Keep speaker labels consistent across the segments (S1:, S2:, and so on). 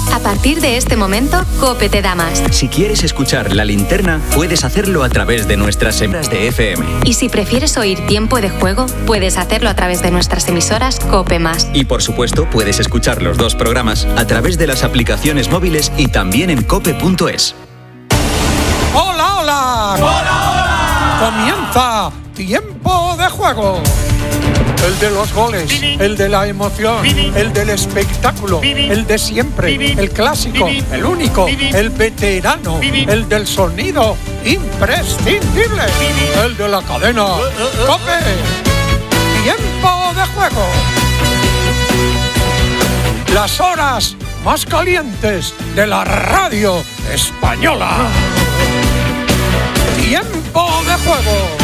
S1: A partir de este momento, COPE te da más.
S2: Si quieres escuchar La Linterna, puedes hacerlo a través de nuestras emisoras de FM.
S1: Y si prefieres oír Tiempo de Juego, puedes hacerlo a través de nuestras emisoras COPE+.
S2: Y por supuesto, puedes escuchar los dos programas a través de las aplicaciones móviles y también en cope.es.
S3: ¡Hola, hola! ¡Hola, hola! Comienza Tiempo de Juego. El de los goles, el de la emoción, el del espectáculo, el de siempre, el clásico, el único, el veterano, el del sonido imprescindible, el de la cadena COPE. Tiempo de Juego. Las horas más calientes de la radio española. Tiempo de Juego.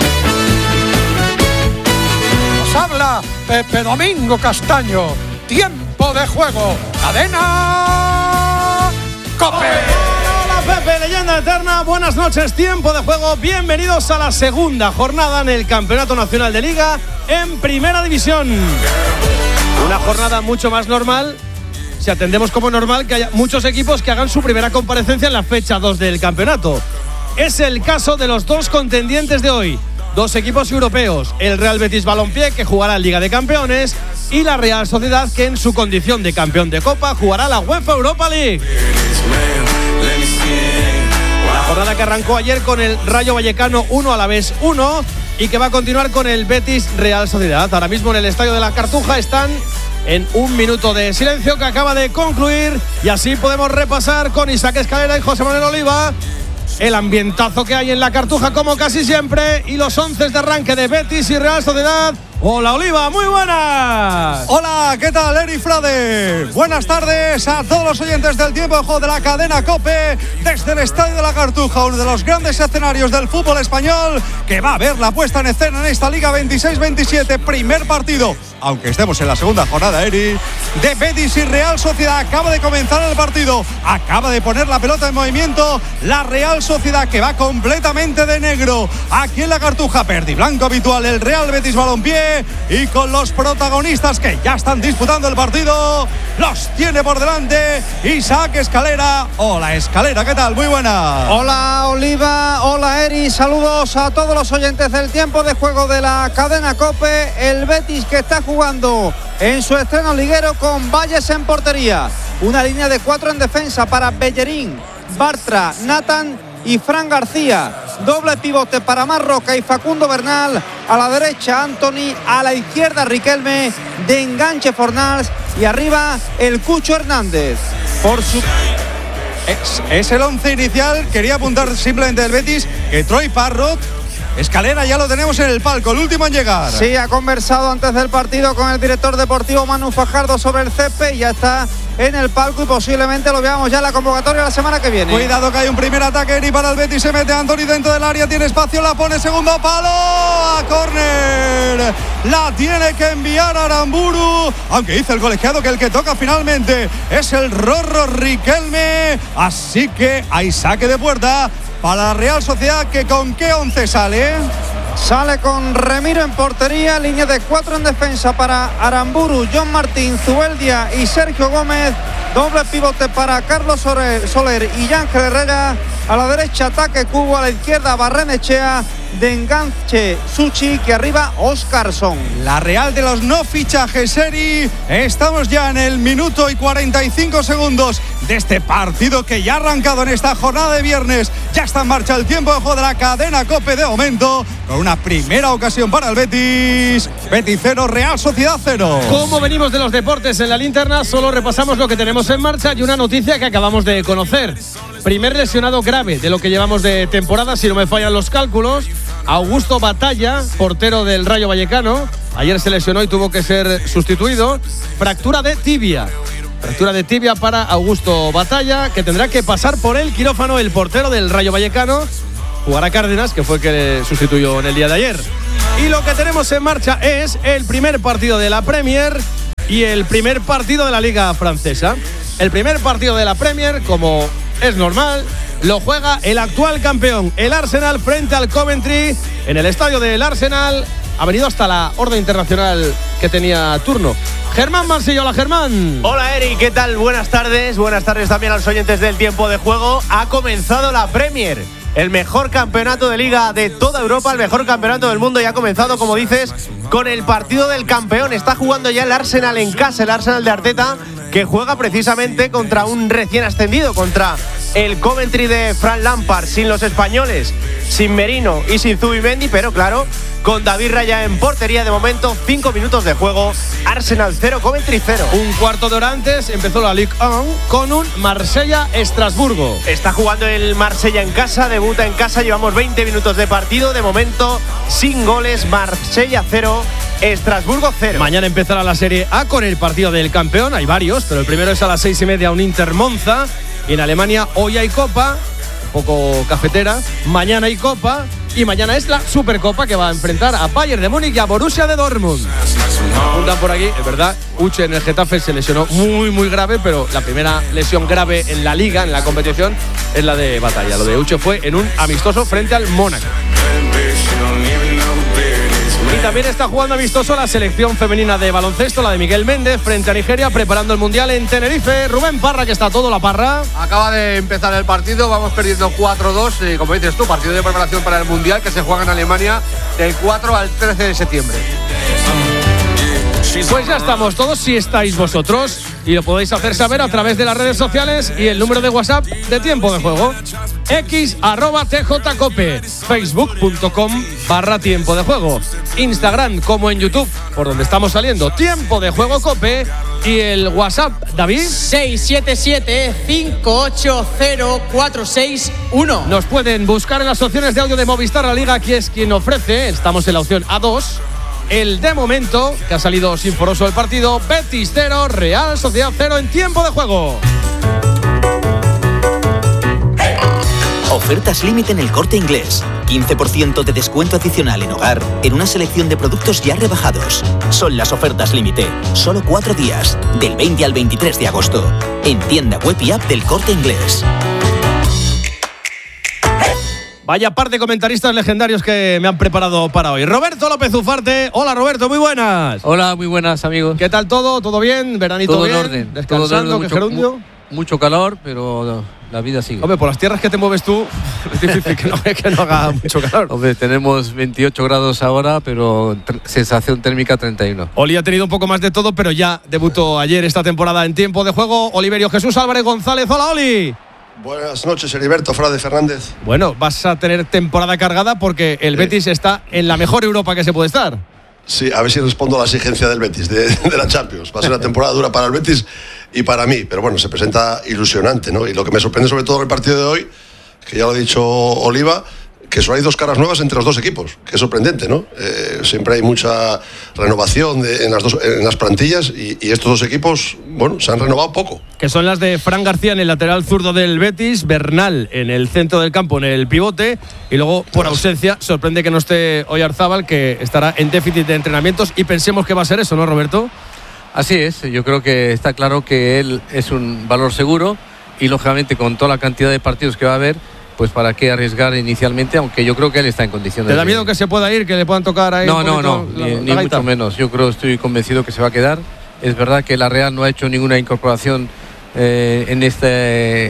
S3: Habla Pepe Domingo Castaño. Tiempo de Juego. Cadena COPE.
S4: Hola Pepe, leyenda eterna. Buenas noches. Tiempo de Juego. Bienvenidos a la segunda jornada en el Campeonato Nacional de Liga en Primera División. Una jornada mucho más normal. Si atendemos como normal que haya muchos equipos que hagan su primera comparecencia en la fecha 2 del campeonato. Es el caso de los dos contendientes de hoy. Dos equipos europeos, el Real Betis Balompié, que jugará en Liga de Campeones, y la Real Sociedad, que en su condición de campeón de Copa jugará la UEFA Europa League. La jornada que arrancó ayer con el Rayo Vallecano 1 Alavés 1 y que va a continuar con el Betis Real Sociedad. Ahora mismo en el Estadio de la Cartuja están en un minuto de silencio que acaba de concluir y así podemos repasar con Isaac Escalera y José Manuel Oliva el ambientazo que hay en la Cartuja como casi siempre y los 11 de arranque de Betis y Real Sociedad. Hola Oliva, muy buenas.
S5: Hola, ¿qué tal Eri Frade? Buenas tardes a todos los oyentes del Tiempo de Juego de la cadena COPE desde el Estadio de la Cartuja, uno de los grandes escenarios del fútbol español que va a ver la puesta en escena en esta Liga 26-27, primer partido, aunque estemos en la segunda jornada, Eri, de Betis y Real Sociedad. Acaba de comenzar el partido, acaba de poner la pelota en movimiento la Real Sociedad, que va completamente de negro aquí en la Cartuja, verde y blanco habitual el Real Betis Balompié, y con los protagonistas que ya están disputando el partido, los tiene por delante Isaac Escalera. Hola Escalera, ¿qué tal? Muy buena.
S6: Hola Oliva, hola Eri, saludos a todos los oyentes del Tiempo de Juego de la cadena COPE. El Betis que está jugando en su estreno liguero con Valles en portería, una línea de 4 en defensa para Bellerín, Bartra, Nathan y Fran García, doble pivote para Marroca y Facundo Bernal, a la derecha Anthony, a la izquierda Riquelme, de enganche Fornals y arriba el Cucho Hernández.
S5: Es el 11 inicial. Quería apuntar simplemente del Betis que Troy Parrott, Escalera, ya lo tenemos en el palco, el último en llegar.
S6: Sí, ha conversado antes del partido con el director deportivo Manu Fajardo sobre el césped y ya está en el palco y posiblemente lo veamos ya en la convocatoria la semana que viene.
S5: Cuidado que hay un primer ataque y para el Betis se mete Anthony dentro del área, tiene espacio, la pone segundo palo, a córner, la tiene que enviar Aramburu, aunque dice el colegiado que el que toca finalmente es el Rorro Riquelme, así que hay saque de puerta para la Real Sociedad, que con qué 11 sale.
S6: Sale con Remiro en portería, línea de 4 en defensa para Aramburu, John Martín, Zubeldia y Sergio Gómez, doble pivote para Carlos Soler y Ángel Herrera, a la derecha ataque Cubo, a la izquierda Barrenechea, de enganche Suchi, que arriba Oscarson.
S5: La Real de los no fichajes, Eri. Estamos ya en el minuto y 45 segundos de este partido que ya ha arrancado en esta jornada de viernes. Ya está en marcha el Tiempo de Juego de la cadena COPE de momento, con una primera ocasión para el Betis. Betis 0, Real Sociedad 0.
S4: Como venimos de los deportes en la linterna, solo repasamos lo que tenemos en marcha y una noticia que acabamos de conocer. Primer lesionado grave de lo que llevamos de temporada, si no me fallan los cálculos. Augusto Batalla, portero del Rayo Vallecano, ayer se lesionó y tuvo que ser sustituido. Fractura de tibia para Augusto Batalla, que tendrá que pasar por el quirófano el portero del Rayo Vallecano. Jugará Cárdenas, que fue el que le sustituyó en el día de ayer. Y lo que tenemos en marcha es el primer partido de la Premier y el primer partido de la Liga Francesa. El primer partido de la Premier, como es normal, lo juega el actual campeón, el Arsenal, frente al Coventry en el estadio del Arsenal. Ha venido hasta la orden internacional que tenía turno. Germán Marsillo. Hola, Germán.
S7: Hola, Eri, ¿qué tal? Buenas tardes también a los oyentes del Tiempo de Juego. Ha comenzado la Premier, el mejor campeonato de liga de toda Europa, el mejor campeonato del mundo, y ha comenzado, como dices, con el partido del campeón. Está jugando ya el Arsenal en casa, el Arsenal de Arteta, que juega precisamente contra un recién ascendido, contra el Coventry de Frank Lampard, sin los españoles, sin Merino y sin Zubimendi, pero claro, con David Raya en portería. De momento, 5 minutos de juego, Arsenal 0, Coventry 0.
S4: Un cuarto de hora antes empezó la Ligue 1 con un Marsella-Estrasburgo.
S7: Está jugando el Marsella en casa, debuta en casa, llevamos 20 minutos de partido, de momento sin goles, Marsella 0, Estrasburgo 0.
S4: Mañana empezará la Serie A con el partido del campeón, hay varios, pero el primero es a las 6:30, un Inter-Monza. Y en Alemania hoy hay Copa, un poco cafetera, mañana hay Copa, y mañana es la Supercopa, que va a enfrentar a Bayern de Múnich y a Borussia de Dortmund. Apuntan por aquí, es verdad, Uche en el Getafe se lesionó muy grave, pero la primera lesión grave en la liga, en la competición, es la de Batalla. Lo de Uche fue en un amistoso frente al Mónaco. Y también está jugando amistoso la selección femenina de baloncesto, la de Miguel Méndez, frente a Nigeria, preparando el Mundial en Tenerife. Rubén Parra, que está todo, la Parra.
S8: Acaba de empezar el partido, vamos perdiendo 4-2, y como dices tú, partido de preparación para el Mundial que se juega en Alemania del 4 al 13 de septiembre.
S4: Pues ya estamos todos, si estáis vosotros, y lo podéis hacer saber a través de las redes sociales y el número de WhatsApp de Tiempo de Juego. X@TJCope, Facebook.com/Tiempo de Juego, Instagram como en YouTube, por donde estamos saliendo, Tiempo de Juego Cope, y el WhatsApp, David,
S9: 677-580-461.
S4: Nos pueden buscar en las opciones de audio de Movistar. La Liga aquí es quien ofrece, estamos en la opción A2. El de momento, que ha salido sinforoso el partido, Betis 0, Real Sociedad 0 en Tiempo de Juego.
S10: Ofertas límite en El Corte Inglés. 15% de descuento adicional en hogar en una selección de productos ya rebajados. Son las ofertas límite. Solo 4 días, del 20 al 23 de agosto. En tienda web y app del Corte Inglés.
S4: Vaya par de comentaristas legendarios que me han preparado para hoy. Roberto López Ufarte. Hola, Roberto, muy buenas.
S11: Hola, muy buenas, amigos.
S4: ¿Qué tal todo? ¿Todo bien? ¿Veranito
S11: todo
S4: bien?
S11: En orden.
S4: ¿Descansando? ¿Qué gerundio?
S11: Mucho calor, pero la vida sigue.
S4: Hombre, por las tierras que te mueves tú, es difícil que no haga mucho calor.
S11: Hombre, tenemos 28 grados ahora, pero sensación térmica 31.
S4: Oli ha tenido un poco más de todo, pero ya debutó ayer esta temporada en Tiempo de Juego. Oliverio Jesús Álvarez González. Hola, Oli.
S12: Buenas noches, Heriberto Frade Fernández.
S4: Bueno, vas a tener temporada cargada porque el Betis está en la mejor Europa que se puede estar.
S12: Sí, a ver si respondo a la exigencia del Betis, de la Champions. Va a ser una temporada dura para el Betis y para mí, pero bueno, se presenta ilusionante, ¿no? Y lo que me sorprende sobre todo en el partido de hoy, que ya lo ha dicho Oliva, que solo hay 2 caras nuevas entre los 2 equipos, que es sorprendente, ¿no? Siempre hay mucha renovación en las plantillas y estos 2 equipos, bueno, se han renovado poco.
S4: Que son las de Fran García en el lateral zurdo del Betis, Bernal en el centro del campo, en el pivote, y luego, por ausencia, sorprende que no esté Oyarzábal, que estará en déficit de entrenamientos, y pensemos que va a ser eso, ¿no, Roberto?
S11: Así es, yo creo que está claro que él es un valor seguro y, lógicamente, con toda la cantidad de partidos que va a haber, pues para qué arriesgar inicialmente, aunque yo creo que él está en condiciones.
S4: ¿Te da miedo que se pueda ir, que le puedan tocar ahí?
S11: No, ni mucho menos. Yo estoy convencido que se va a quedar. Es verdad que la Real no ha hecho ninguna incorporación en este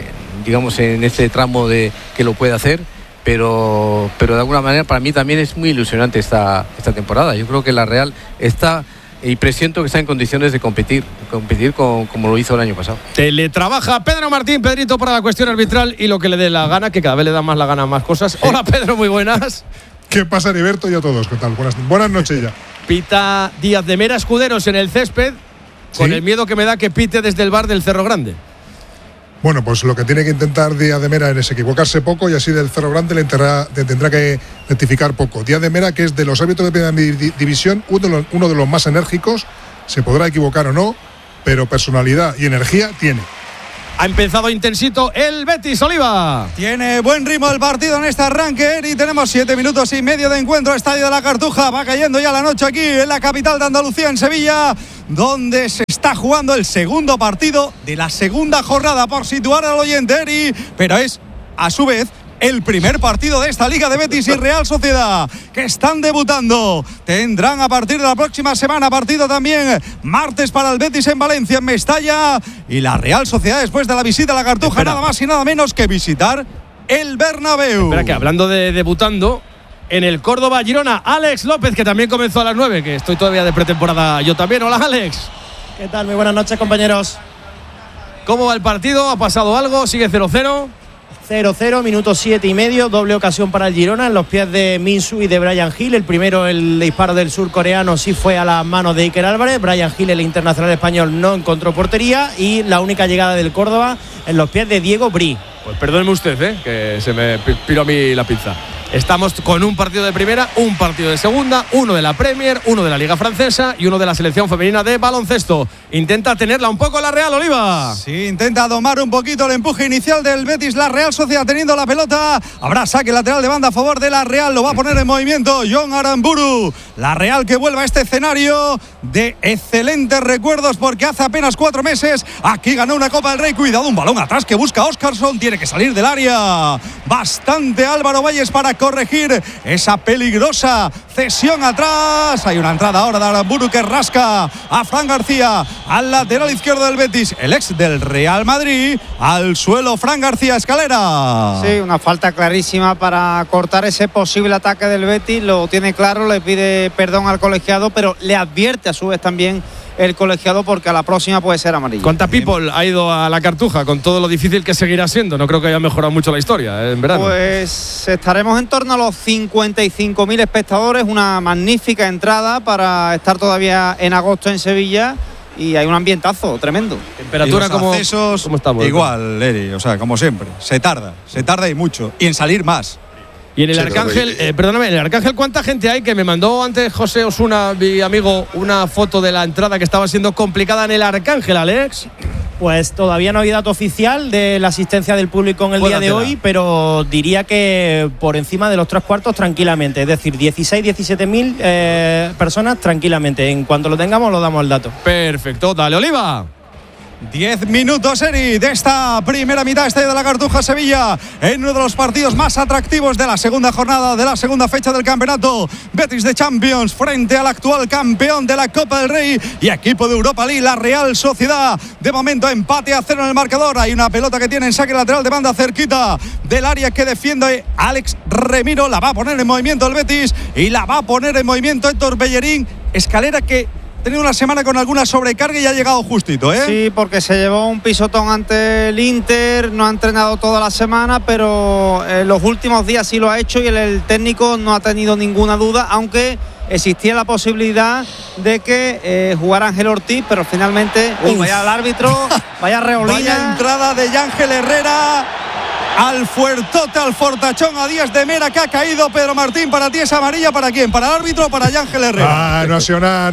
S11: tramo de que lo puede hacer, pero de alguna manera para mí también es muy ilusionante esta temporada. Yo creo que la Real está, y presiento que está en condiciones de competir como lo hizo el año pasado.
S4: Teletrabaja Pedro Martín, Pedrito, para la cuestión arbitral y lo que le dé la gana, que cada vez le da más la gana a más cosas. Hola, Pedro, muy buenas.
S13: ¿Qué pasa, Heriberto, y a todos? ¿Qué tal? Buenas noches ya.
S4: Pita Díaz de Mera Escuderos en el césped, con el miedo que me da que pite desde el bar del Cerro Grande.
S13: Bueno, pues lo que tiene que intentar Díaz de Mera es equivocarse poco, y así del Cerro Grande le tendrá que rectificar poco. Díaz de Mera, que es de los árbitros de primera división, uno de los más enérgicos, se podrá equivocar o no, pero personalidad y energía tiene.
S4: Ha empezado intensito el Betis, Oliva.
S5: Tiene buen ritmo el partido en este arranque, y tenemos 7 minutos y medio de encuentro. Estadio de la Cartuja, va cayendo ya la noche aquí en la capital de Andalucía, en Sevilla, donde se está jugando el segundo partido de la segunda jornada, por situar al oyente, Eri, pero es a su vez el primer partido de esta Liga de Betis y Real Sociedad, que están debutando. Tendrán a partir de la próxima semana partido también martes para el Betis en Valencia, en Mestalla, y la Real Sociedad después de la visita a la Cartuja, nada más y nada menos que visitar el Bernabéu.
S4: Espera, que hablando de debutando, en el Córdoba-Girona, Alex López, que también comenzó a las 9, que estoy todavía de pretemporada yo también. Hola, Alex.
S9: ¿Qué tal? Muy buenas noches, compañeros.
S4: ¿Cómo va el partido? ¿Ha pasado algo? ¿Sigue 0-0?
S9: 0-0, minuto 7,5, doble ocasión para el Girona en los pies de Min-Soo y de Bryan Gil. El primero, el disparo del surcoreano, sí fue a las manos de Iker Álvarez. Bryan Gil, el internacional español, no encontró portería, y la única llegada del Córdoba en los pies de Diego Bri.
S4: Pues perdóneme usted, que se me piró a mí la pinza. Estamos con un partido de primera, un partido de segunda, uno de la Premier, uno de la Liga Francesa y uno de la selección femenina de baloncesto. Intenta tenerla un poco la Real, Oliva.
S5: Sí, intenta domar un poquito el empuje inicial del Betis. La Real Sociedad teniendo la pelota. Habrá saque lateral de banda a favor de la Real. Lo va a poner en movimiento John Aramburu. La Real que vuelve a este escenario de excelentes recuerdos, porque hace apenas 4 meses aquí ganó una Copa del Rey. Cuidado, un balón atrás que busca Óscarson. Tiene que salir del área. Bastante Álvaro Valles para corregir esa peligrosa cesión atrás. Hay una entrada ahora de Aramburu que rasca a Fran García, al lateral izquierdo del Betis, el ex del Real Madrid. Al suelo Fran García, escalera.
S6: Sí, una falta clarísima para cortar ese posible ataque del Betis. Lo tiene claro, le pide perdón al colegiado, pero le advierte a su vez también el colegiado, porque a la próxima puede ser amarillo.
S4: ¿Cuánta people ha ido a la Cartuja con todo lo difícil que seguirá siendo? No creo que haya mejorado mucho la historia en verano.
S6: Pues estaremos en torno a los 55.000 espectadores, una magnífica entrada para estar todavía en agosto en Sevilla, y hay un ambientazo tremendo.
S5: Temperatura como accesos, ¿cómo estamos? Igual, Eri, o sea, como siempre, se tarda y mucho, y en salir más.
S4: Y en el Arcángel, perdóname, en el Arcángel, ¿cuánta gente hay? Que me mandó antes José Osuna, mi amigo, una foto de la entrada que estaba siendo complicada en el Arcángel, Alex.
S9: Pues todavía no hay dato oficial de la asistencia del público en el día de hoy, pero diría que por encima de los 3/4 tranquilamente. Es decir, 16-17.000 personas tranquilamente. En cuanto lo tengamos, lo damos el dato.
S4: Perfecto, dale, Oliva.
S5: 10 minutos, Eri, de esta primera mitad, estadio de la Cartuja, Sevilla, en uno de los partidos más atractivos de la segunda jornada, de la segunda fecha del campeonato. Betis de Champions frente al actual campeón de la Copa del Rey y equipo de Europa League, la Real Sociedad. De momento empate a 0 en el marcador. Hay una pelota que tiene en saque lateral de banda cerquita del área que defiende Alex Remiro. La va a poner en movimiento el Betis y la va a poner en movimiento Héctor Bellerín. Escalera que ha tenido una semana con alguna sobrecarga y ha llegado justito, ¿eh?
S6: Sí, porque se llevó un pisotón ante el Inter, no ha entrenado toda la semana, pero en los últimos días sí lo ha hecho, y el técnico no ha tenido ninguna duda, aunque existía la posibilidad de que jugara Ángel Ortiz, pero finalmente vaya al árbitro, vaya reolina.
S5: Vaya entrada de Ángel Herrera al fuertote, al fortachón a Díaz de Mera, que ha caído. Pedro Martín, para ti es amarilla. ¿Para quién? ¿Para el árbitro o para Ángel Herrera?
S13: No ha sido nada.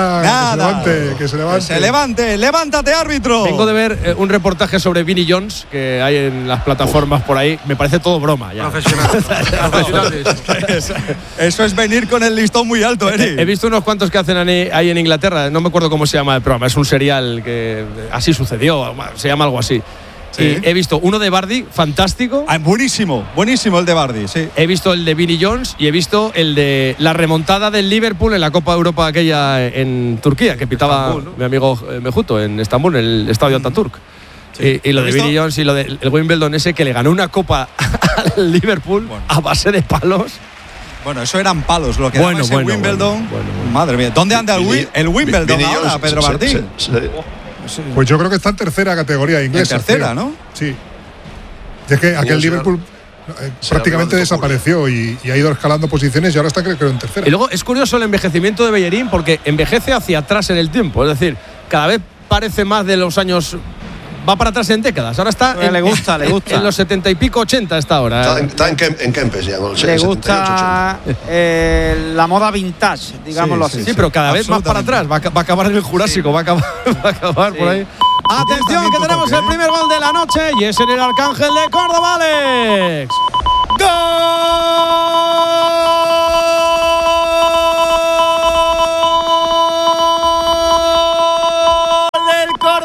S13: Que se levante.
S5: Levántate, árbitro.
S4: Vengo de ver un reportaje sobre Vinnie Jones que hay en las plataformas por ahí. Me parece todo broma ya.
S5: Profesional. Eso es venir con el listón muy alto, Eri.
S4: He visto unos cuantos que hacen ahí en Inglaterra. No me acuerdo cómo se llama el programa. Es un serial que así sucedió. Se llama algo así. Sí. He visto uno de Bardi, fantástico.
S5: Buenísimo el de Bardi, sí.
S4: He visto el de Vinnie Jones y he visto el de la remontada del Liverpool en la Copa de Europa aquella en Turquía, que pitaba Estambul, ¿no? Mi amigo Mejuto en Estambul, en el estadio Ataturk. Sí. Y lo de Vinnie Jones y lo del Wimbledon ese, que le ganó una copa al Liverpool a base de palos.
S5: Bueno, eso eran palos, lo que daba ese Wimbledon. Madre mía, ¿dónde anda el Wimbledon ahora, Pedro Martín?
S13: Pues yo creo que está en tercera categoría inglesa.
S5: En tercera, ¿no?
S13: Sí. Y es que aquel Liverpool prácticamente desapareció y ha ido escalando posiciones y ahora está, creo, en tercera.
S4: Y luego es curioso el envejecimiento de Bellerín, porque envejece hacia atrás en el tiempo. Es decir, cada vez parece más de los años. Va para atrás en décadas. Ahora está
S6: le gusta.
S4: En los 70 y pico, 80 está ahora.
S12: Está en Kempes ya. No sé,
S6: le gusta 78, la moda vintage, digámoslo así.
S4: Sí, pero cada vez más para atrás. Va a acabar en el Jurásico, va a acabar por ahí. Atención, que tenemos el primer gol de la noche y es en el Arcángel de Córdoba, Alex. ¡Gol!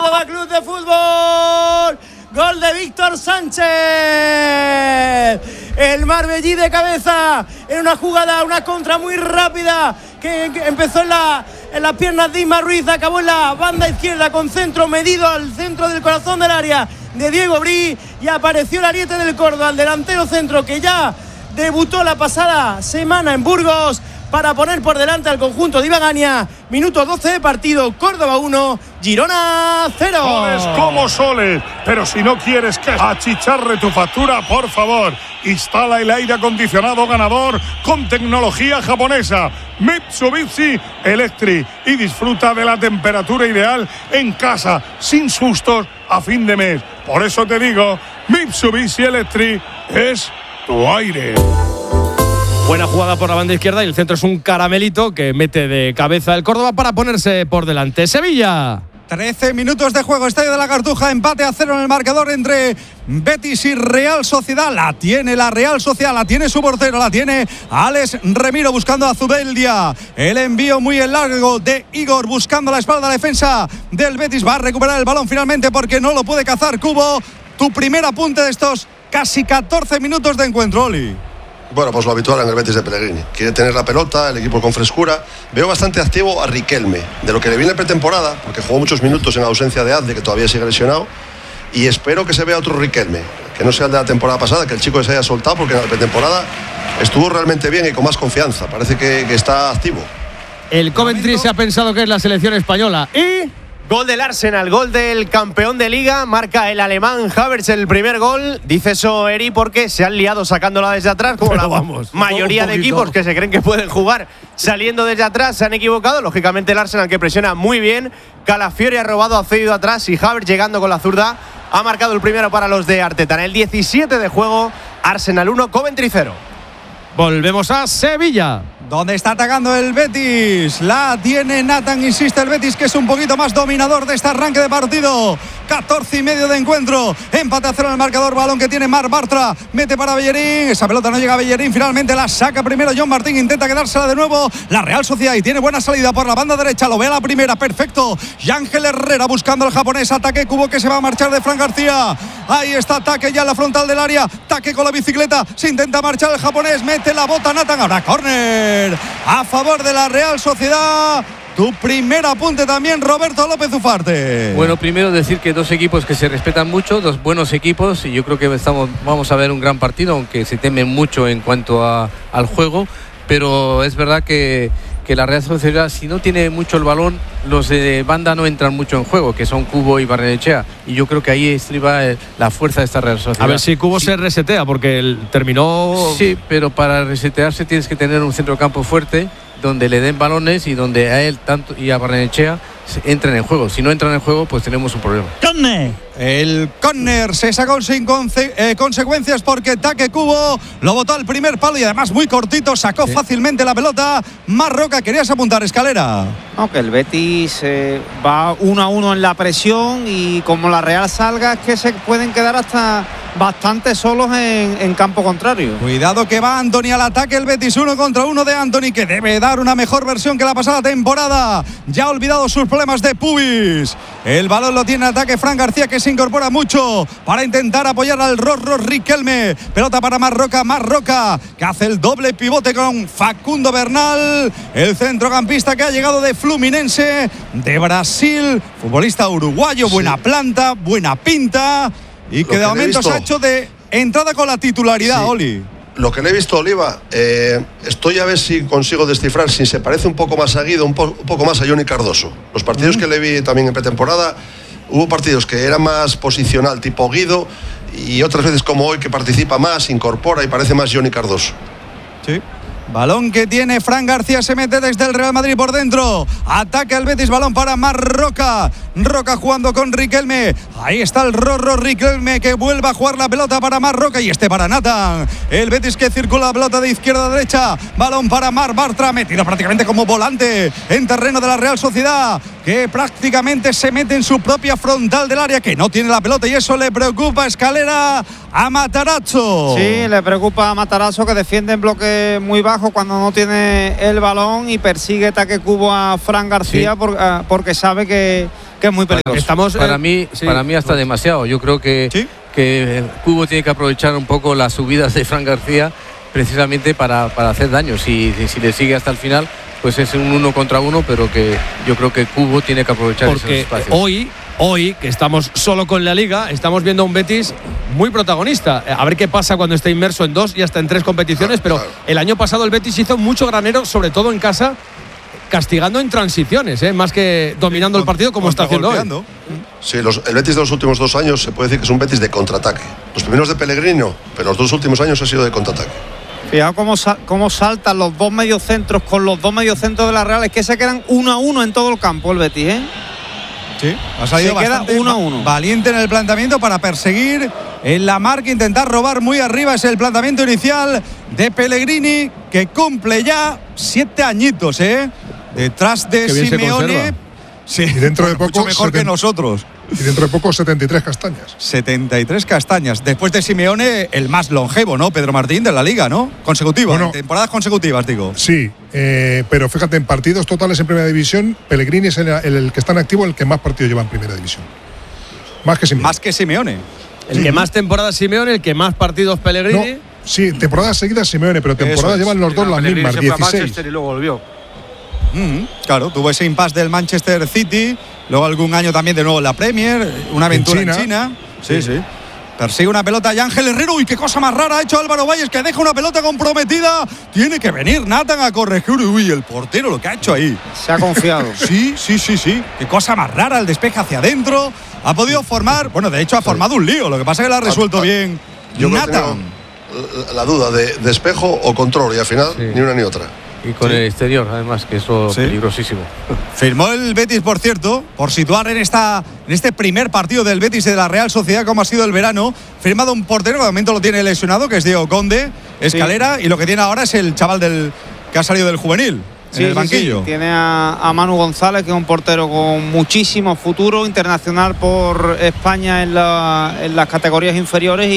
S9: Gol de Víctor Sánchez. el Marbellí de cabeza en una jugada, una contra muy rápida que empezó en las piernas de Isma Ruiz, acabó en la banda izquierda con centro medido al centro del corazón del área de Diego Brí, y apareció el ariete del Córdoba, el delantero centro que ya debutó la pasada semana en Burgos, para poner por delante al conjunto de Ibagaña. Minuto 12 de partido, Córdoba 1, Girona 0.
S14: Soles como soles, pero si no quieres que achicharre tu factura, por favor, instala el aire acondicionado ganador con tecnología japonesa Mitsubishi Electric y disfruta de la temperatura ideal en casa, sin sustos a fin de mes. Por eso te digo, Mitsubishi Electric es tu aire.
S4: Buena jugada por la banda izquierda y el centro es un caramelito que mete de cabeza el Córdoba para ponerse por delante. Sevilla.
S5: 13 minutos de juego, Estadio de la Cartuja, empate a 0 en el marcador entre Betis y Real Sociedad. La tiene la Real Sociedad, la tiene su portero, la tiene Alex Remiro buscando a Zubeldia. El envío muy largo de Igor buscando la espalda, la defensa del Betis. Va a recuperar el balón finalmente porque no lo puede cazar Cubo. Tu primer apunte de estos casi 14 minutos de encuentro, Oli.
S12: Bueno, pues lo habitual en el Betis de Pellegrini. Quiere tener la pelota, el equipo con frescura. Veo bastante activo a Riquelme, de lo que le viene pretemporada, porque jugó muchos minutos en ausencia de Adde, que todavía sigue lesionado. Y espero que se vea otro Riquelme, que no sea el de la temporada pasada, que el chico se haya soltado, porque en la pretemporada estuvo realmente bien y con más confianza. Parece que está activo.
S4: El Coventry se ha pensado que es la selección española. Y
S7: gol del Arsenal, gol del campeón de Liga, marca el alemán Havertz el primer gol. Dice eso Eri porque se han liado sacándola desde atrás, como la mayoría de equipos que se creen que pueden jugar saliendo desde atrás, se han equivocado. Lógicamente el Arsenal, que presiona muy bien, Calafiori ha robado, ha cedido atrás y Havertz, llegando con la zurda, ha marcado el primero para los de Arteta. En el 17 de juego, Arsenal 1, Coventry 0.
S4: Volvemos a Sevilla,
S5: donde está atacando el Betis. La tiene Nathan, insiste el Betis, que es un poquito más dominador de este arranque de partido. 14 y medio de encuentro. Empate a 0 en el marcador. Balón que tiene Marc Bartra. Mete para Bellerín. Esa pelota no llega a Bellerín. Finalmente la saca primero John Martín. Intenta quedársela de nuevo la Real Sociedad. Y tiene buena salida por la banda derecha. Lo ve a la primera. Perfecto. Y Ángel Herrera buscando al japonés. Ataque Cubo que se va a marchar de Fran García. Ahí está Ataque ya en la frontal del área. Ataque con la bicicleta. Se intenta marchar el japonés. Mete la bota Nathan. Ahora córner a favor de la Real Sociedad. Tu primer apunte también, Roberto López Ufarte.
S11: Bueno, primero decir que dos equipos que se respetan mucho, dos buenos equipos, y yo creo que vamos a ver un gran partido, aunque se temen mucho en cuanto al juego, pero es verdad que la Real Sociedad, si no tiene mucho el balón, los de banda no entran mucho en juego, que son Cubo y Barrenechea, y yo creo que ahí estriba la fuerza de esta Real Sociedad.
S4: A ver si Cubo se resetea, porque él terminó...
S11: Sí, pero para resetearse tienes que tener un centrocampo fuerte, donde le den balones y donde a él tanto y a Barrenechea entren en juego. Si no entran en juego, pues tenemos un problema.
S5: El córner se sacó sin consecuencias porque Taque Cubo lo botó al primer palo y además muy cortito, sacó fácilmente la pelota. Marroca, querías apuntar, Escalera.
S6: No, que el Betis va 1-1 en la presión y como la Real salga es que se pueden quedar hasta bastante solos en campo contrario.
S5: Cuidado que va Antony al ataque, el Betis 1 contra 1 de Antony, que debe dar una mejor versión que la pasada temporada. Ya ha olvidado sus problemas de pubis. El balón lo tiene en ataque Fran García, que se incorpora mucho para intentar apoyar al Rorro Riquelme. Pelota para Marroca, que hace el doble pivote con Facundo Bernal, el centrocampista que ha llegado de Fluminense de Brasil, futbolista uruguayo, buena planta, buena pinta, y que de momento se ha hecho de entrada con la titularidad, sí. Oli.
S12: Lo que le he visto a Oliva, estoy a ver si consigo descifrar si se parece un poco más a Guido, un poco más a Johnny Cardoso. Los partidos que le vi también en pretemporada, hubo partidos que eran más posicional tipo Guido y otras veces como hoy que participa más, incorpora y parece más Johnny Cardoso.
S5: Sí. Balón que tiene Fran García, se mete desde el Real Madrid por dentro. Ataca el Betis, balón para Marroca. Roca jugando con Riquelme. Ahí está el Rorro Riquelme que vuelve a jugar la pelota para Marroca y para Nathan. El Betis que circula la pelota de izquierda a derecha. Balón para Marc Bartra, metido prácticamente como volante en terreno de la Real Sociedad, que prácticamente se mete en su propia frontal del área, que no tiene la pelota y eso le preocupa, Escalera, a Matarazzo.
S6: Sí, le preocupa a Matarazzo, que defiende en bloque muy bajo cuando no tiene el balón y persigue Taque Cubo a Fran García, sí, porque sabe que es muy peligroso.
S11: Para mí hasta demasiado. Yo creo que que Cubo tiene que aprovechar un poco las subidas de Fran García precisamente para hacer daño. Si le sigue hasta el final, pues es un 1 contra 1, pero que yo creo que Cubo tiene que aprovechar esos espacios.
S4: Hoy, que estamos solo con la Liga, estamos viendo a un Betis muy protagonista. A ver qué pasa cuando esté inmerso en 2 y hasta en 3 competiciones, pero el año pasado el Betis hizo mucho granero, sobre todo en casa, castigando en transiciones, más que dominando el partido como está haciendo hoy.
S12: Sí, el Betis de los últimos 2 años se puede decir que es un Betis de contraataque. Los primeros de Pellegrini, pero los 2 últimos años ha sido de contraataque.
S6: Fijaos cómo saltan los 2 mediocentros con los 2 mediocentros de la Real. Es que se quedan 1-1 en todo el campo el Betis,
S5: Sí, ha salido bastante
S6: 1-1.
S5: Valiente en el planteamiento para perseguir en la marca, intentar robar muy arriba. Es el planteamiento inicial de Pellegrini, que cumple ya 7 añitos, detrás de Simeone. Sí,
S13: y dentro de poco,
S5: mucho mejor que nosotros.
S13: Y dentro de poco 73 castañas.
S5: 73 castañas. Después de Simeone, el más longevo, ¿no? Pedro Martín de la Liga, ¿no? Consecutivas, bueno, temporadas consecutivas, digo.
S13: Sí, pero fíjate, en partidos totales en Primera División, Pellegrini es el que está en activo, el que más partidos lleva en Primera División. Más que Simeone.
S5: Más que Simeone.
S4: El que más temporadas Simeone, el que más partidos Pellegrini.
S13: No, sí, temporadas seguidas Simeone, pero temporadas llevan los dos las mismas, 16.
S8: Y luego volvió.
S5: Claro, tuvo ese impasse del Manchester City, luego algún año también de nuevo en la Premier, una aventura en China. Sí. Persigue una pelota y Ángel Herrero. Uy, qué cosa más rara ha hecho Álvaro Valles, que deja una pelota comprometida. Tiene que venir Nathan a corregir. Uy, el portero lo que ha hecho ahí.
S6: Se ha confiado.
S5: Sí. Qué cosa más rara, el despeje hacia adentro. Ha podido formar, bueno, de hecho ha formado un lío. Lo que pasa es que lo ha resuelto bien
S12: yo
S5: Nathan.
S12: La duda de despejo o control, y al final ni una ni otra.
S11: Y con el exterior, además, que eso es peligrosísimo.
S5: Firmó el Betis, por cierto, por situar en este primer partido del Betis y de la Real Sociedad, como ha sido el verano, firmado un portero que de momento lo tiene lesionado, que es Diego Conde, Escalera, y lo que tiene ahora es el chaval que ha salido del juvenil, en el banquillo.
S6: Sí. Tiene a Manu González, que es un portero con muchísimo futuro, internacional por España en las categorías inferiores,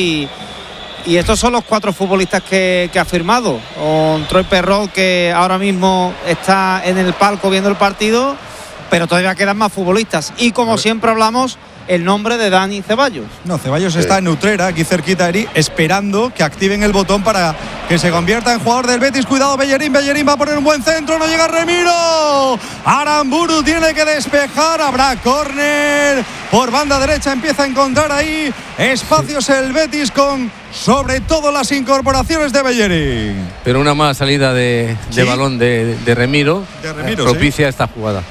S6: y estos son los 4 futbolistas que ha firmado, con Troy Perrault, que ahora mismo está en el palco viendo el partido, pero todavía quedan más futbolistas. Y como siempre hablamos, el nombre de Dani Ceballos.
S5: No, Ceballos está en Utrera, aquí cerquita, Eri, esperando que activen el botón para que se convierta en jugador del Betis. Cuidado, Bellerín va a poner un buen centro, no llega Remiro. Aramburu tiene que despejar, habrá córner por banda derecha, empieza a encontrar ahí espacios el Betis con sobre todo las incorporaciones de Bellerín.
S11: Pero una mala salida de balón de Remiro, propicia esta jugada.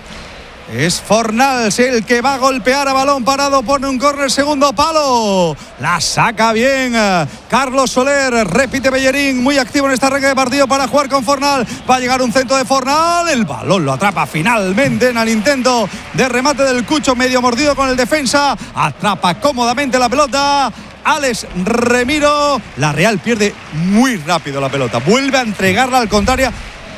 S5: Es Fornals el que va a golpear a balón parado, pone un córner, segundo palo, la saca bien Carlos Soler, repite Bellerín, muy activo en esta regla de partido para jugar con Fornal. Va a llegar un centro de Fornal, el balón lo atrapa finalmente en el intento de remate del Cucho, medio mordido con el defensa, atrapa cómodamente la pelota Alex Remiro. La Real pierde muy rápido la pelota, vuelve a entregarla, al contrario,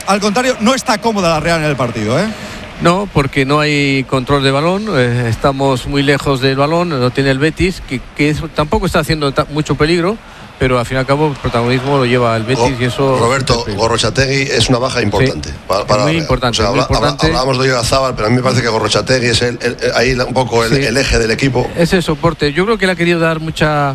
S5: no está cómoda la Real en el partido,
S11: No, porque no hay control de balón, estamos muy lejos del balón, no tiene el Betis, que tampoco está haciendo mucho peligro, pero al fin y al cabo el protagonismo lo lleva el Betis y eso...
S12: Roberto, Gorrotxategi es una baja importante. Para
S11: muy importante,
S12: muy importante. Hablábamos de Oyarzabal, pero a mí me parece que Gorrotxategi es ahí un poco el eje del equipo.
S11: Ese soporte, yo creo que le ha querido dar mucha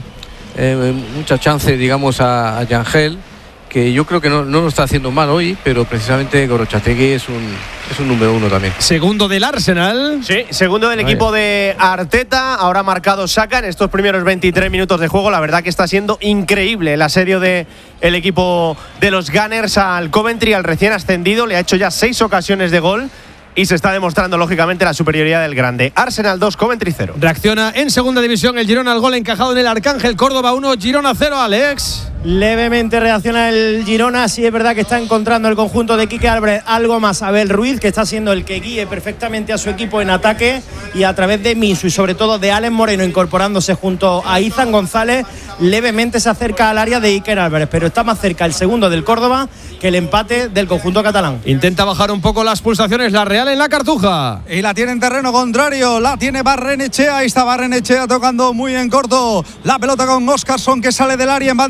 S11: chance, digamos, a Yangel, que yo creo que no lo está haciendo mal hoy, pero precisamente Gorrotxategi es un número 1 también.
S4: Segundo del Arsenal.
S7: Sí, segundo del equipo de Arteta. Ahora ha marcado Saka en estos primeros 23 minutos de juego. La verdad que está siendo increíble el asedio del equipo de los Gunners al Coventry, al recién ascendido. Le ha hecho ya 6 ocasiones de gol. Y se está demostrando, lógicamente, la superioridad del grande. Arsenal 2, Coventry 0.
S4: Reacciona en segunda división el Girona al gol encajado en el Arcángel. Córdoba 1, Girona 0, Alex.
S9: Levemente reacciona el Girona. Sí, es verdad que está encontrando el conjunto de Quique Álvarez algo más Abel Ruiz, que está siendo el que guíe perfectamente a su equipo en ataque, y a través de Misu y sobre todo de Alex Moreno incorporándose junto a Izan González, levemente se acerca al área de Iker Álvarez, pero está más cerca el segundo del Córdoba que el empate del conjunto catalán.
S4: Intenta bajar un poco las pulsaciones la Real en la Cartuja.
S5: Y la tiene en terreno contrario, la tiene Barrenechea. Ahí está Barrenechea tocando muy en corto la pelota con Óscarson, que sale del área en banda izquierda.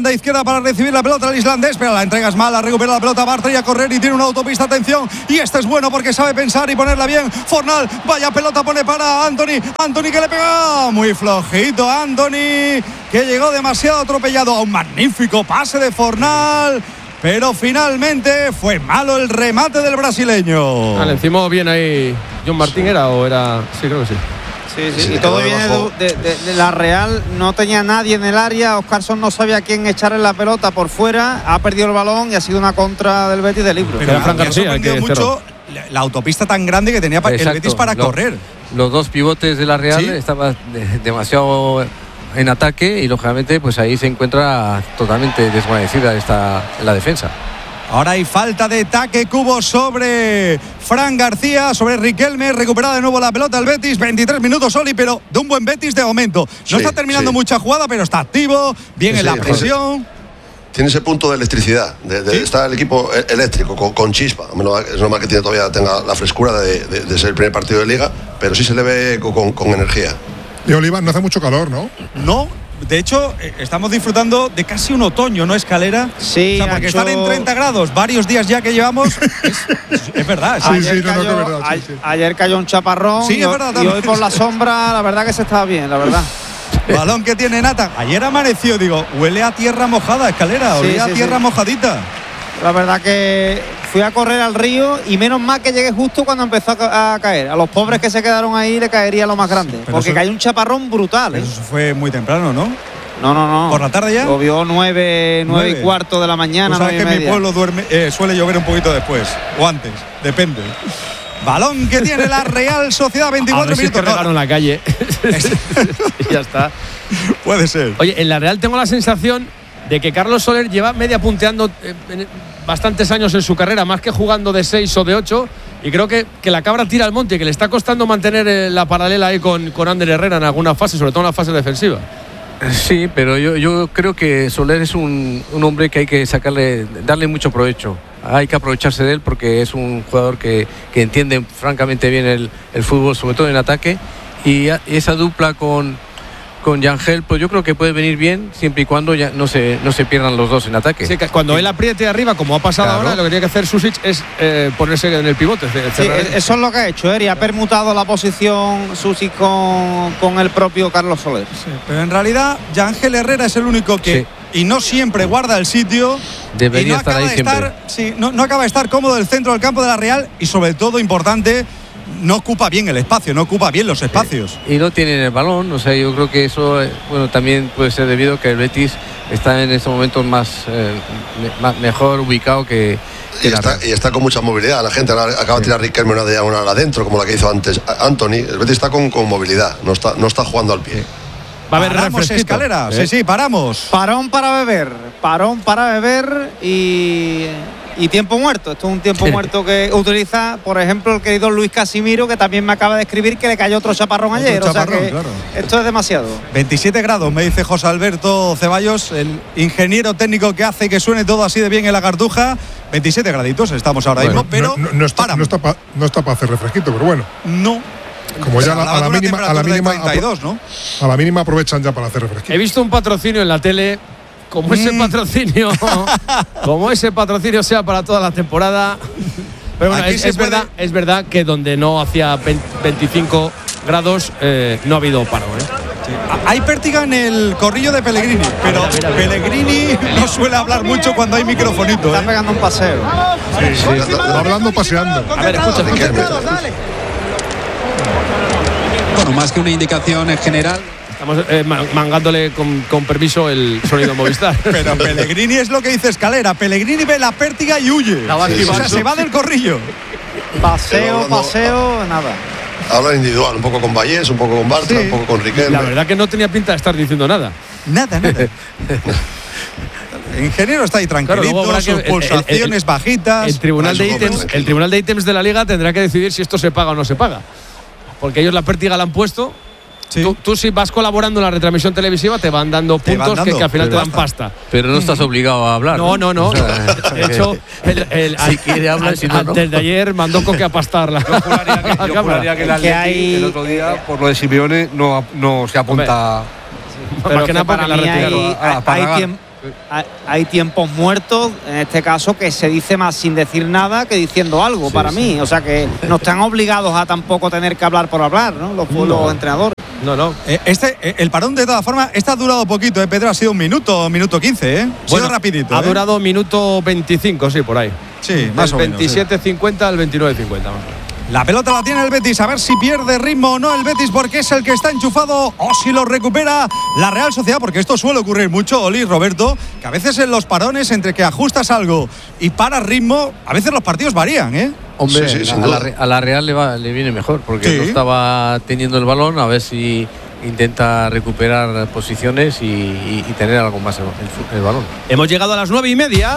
S5: queda para recibir la pelota el islandés, pero la entregas mal, la recupera la pelota Bartra y a correr y tiene una autopista, atención, y este es bueno porque sabe pensar y ponerla bien. Fornal, vaya pelota pone para Anthony que le pega muy flojito, Anthony que llegó demasiado atropellado a un magnífico pase de Fornal, pero finalmente fue malo el remate del brasileño.
S4: Le encimó bien ahí John Martín, ¿era o era? Sí, creo que sí.
S6: Sí, y todo viene de la Real, no tenía nadie en el área, Oscarson no sabía a quién echarle la pelota por fuera, ha perdido el balón y ha sido una contra del Betis de libro.
S5: Pero me ha sorprendido mucho la autopista tan grande que tenía el Betis para correr.
S11: Los dos pivotes de la Real estaban demasiado en ataque y lógicamente pues ahí se encuentra totalmente desvanecida la defensa.
S5: Ahora hay falta de Taque Kubo sobre Fran García, sobre Riquelme, recuperada de nuevo la pelota el Betis, 23 minutos Oli, pero de un buen Betis de momento. No está terminando mucha jugada, pero está activo, bien en la presión.
S12: Tiene ese punto de electricidad, está el equipo eléctrico, con chispa. Es normal que tenga la frescura de ser el primer partido de Liga, pero sí se le ve con energía.
S13: Y Oliva, no hace mucho calor, ¿no?
S5: No. De hecho, estamos disfrutando de casi un otoño, ¿no, Escalera?
S6: Sí,
S5: o sea, porque estar en 30 grados varios días ya que llevamos es verdad.
S6: Ayer cayó un chaparrón
S5: es verdad,
S6: y hoy por la sombra, la verdad que se estaba bien, la verdad.
S5: Balón que tiene Nata. Ayer amaneció, digo, huele a tierra mojada, Escalera, olía a tierra mojadita.
S6: La verdad que fui a correr al río y menos mal que llegué justo cuando empezó a caer. A los pobres que se quedaron ahí le caería lo más grande. Porque cayó un chaparrón brutal.
S5: Eso fue muy temprano, ¿no?
S6: No.
S5: ¿Por la tarde ya?
S6: Llovió 9 y cuarto de la mañana.
S5: Tú sabes que mi pueblo suele llover un poquito después, o antes, depende. Balón que tiene la Real Sociedad, 24 minutos.
S4: Si regaron la calle. Y ya está.
S5: Puede ser.
S4: Oye, en la Real tengo la sensación de que Carlos Soler lleva media punteando bastantes años en su carrera, más que jugando de 6 o de 8, y creo que la cabra tira al monte, que le está costando mantener la paralela ahí con Ander Herrera en alguna fase, sobre todo en la fase defensiva.
S11: Sí, pero yo creo que Soler es un hombre que hay que darle mucho provecho. Hay que aprovecharse de él porque es un jugador que entiende francamente bien el fútbol, sobre todo en ataque, y esa dupla con Yangel, pues yo creo que puede venir bien siempre y cuando ya no se pierdan los dos en ataque.
S4: Sí, cuando él apriete arriba, como ha pasado ahora, lo que tiene que hacer Susic es ponerse en el pivote.
S6: Sí, eso es lo que ha hecho, y ha permutado la posición Susic con el propio Carlos Soler.
S5: Sí, pero en realidad Yangel Herrera es el único que, y no siempre guarda el sitio.
S11: Debería estar ahí siempre.
S5: No acaba de estar cómodo el centro del campo de la Real y sobre todo, importante, no ocupa bien el espacio, no ocupa bien los espacios.
S11: Y no tienen el balón, o sea, yo creo que eso también puede ser debido a que el Betis está en estos momentos mejor ubicado que
S12: y está con mucha movilidad. La gente acaba de tirar Riquelme una diagonal adentro, como la que hizo antes Anthony. El Betis está con movilidad, no está jugando al pie.
S4: Va a haber
S5: paramos, Escalera. Sí, paramos.
S6: Parón para beber y tiempo muerto. Esto es un tiempo muerto que utiliza, por ejemplo, el querido Luis Casimiro, que también me acaba de escribir que le cayó otro chaparrón ayer. Claro. Esto es demasiado.
S5: 27 grados, me dice José Alberto Ceballos, el ingeniero técnico que hace que suene todo así de bien en la Cartuja. 27 graditos estamos ahora mismo, pero
S13: no está para hacer refresquito, pero bueno.
S5: No.
S13: Como ya a la mínima
S5: 32, ¿no?
S13: A la mínima aprovechan ya para hacer refresquito.
S4: He visto un patrocinio en la tele. Como ese patrocinio sea para toda la temporada. Pero bueno, es verdad que donde no hacía 25 grados no ha habido paro.
S5: Sí. Hay pértiga en el corrillo de Pellegrini, pero mira. Pellegrini no suele hablar mucho cuando hay microfonito.
S6: Está pegando un paseo.
S13: Sí. Va hablando paseando.
S4: A ver, escucha.
S15: Bueno, más que una indicación en general.
S4: Estamos mangándole con permiso el sonido Movistar.
S5: Pero Pellegrini es lo que dice Escalera. Pellegrini ve la pértiga y huye. O sea, se va del corrillo.
S6: Paseo, nada.
S12: Habla individual, un poco con Vallés, un poco con Bartra, un poco con Riquelme.
S4: La verdad que no tenía pinta de estar diciendo nada.
S5: Nada. El ingeniero está ahí tranquilito, claro, sus pulsaciones bajitas.
S4: El tribunal de ítems de la Liga tendrá que decidir si esto se paga o no se paga. Porque ellos la pértiga la han puesto. Sí. Tú si vas colaborando en la retransmisión televisiva te van dando puntos que al final te dan pasta.
S11: Pero no estás obligado a hablar.
S4: No. O sea, de hecho,
S11: si quiere hablar, si no,
S4: antes de ayer mandó Coque a pastarla.
S8: Yo juraría que el Atleti el otro día, por lo de Simeone, no se apunta.
S6: Pero que para mí hay tiempos muertos, en este caso, que se dice más sin decir nada que diciendo algo, para mí. O sea que no están obligados a tampoco tener que hablar por hablar, ¿no? Los entrenadores.
S4: No.
S5: El parón, de todas formas, ha durado poquito, Pedro, ha sido un minuto 15, ¿eh? Ha sido rapidito.
S4: Ha durado minuto 25, sí, por ahí.
S5: Sí, más o menos.
S4: 27.50 al 29.50.
S5: La pelota la tiene el Betis, a ver si pierde ritmo o no el Betis, porque es el que está enchufado, o si lo recupera la Real Sociedad, porque esto suele ocurrir mucho, Oli, Roberto, que a veces en los parones, entre que ajustas algo y paras ritmo, a veces los partidos varían, ¿eh?
S11: Hombre, a la Real le viene mejor, porque no estaba teniendo el balón, a ver si intenta recuperar posiciones y tener algo más el balón.
S4: Hemos llegado a las 9:30.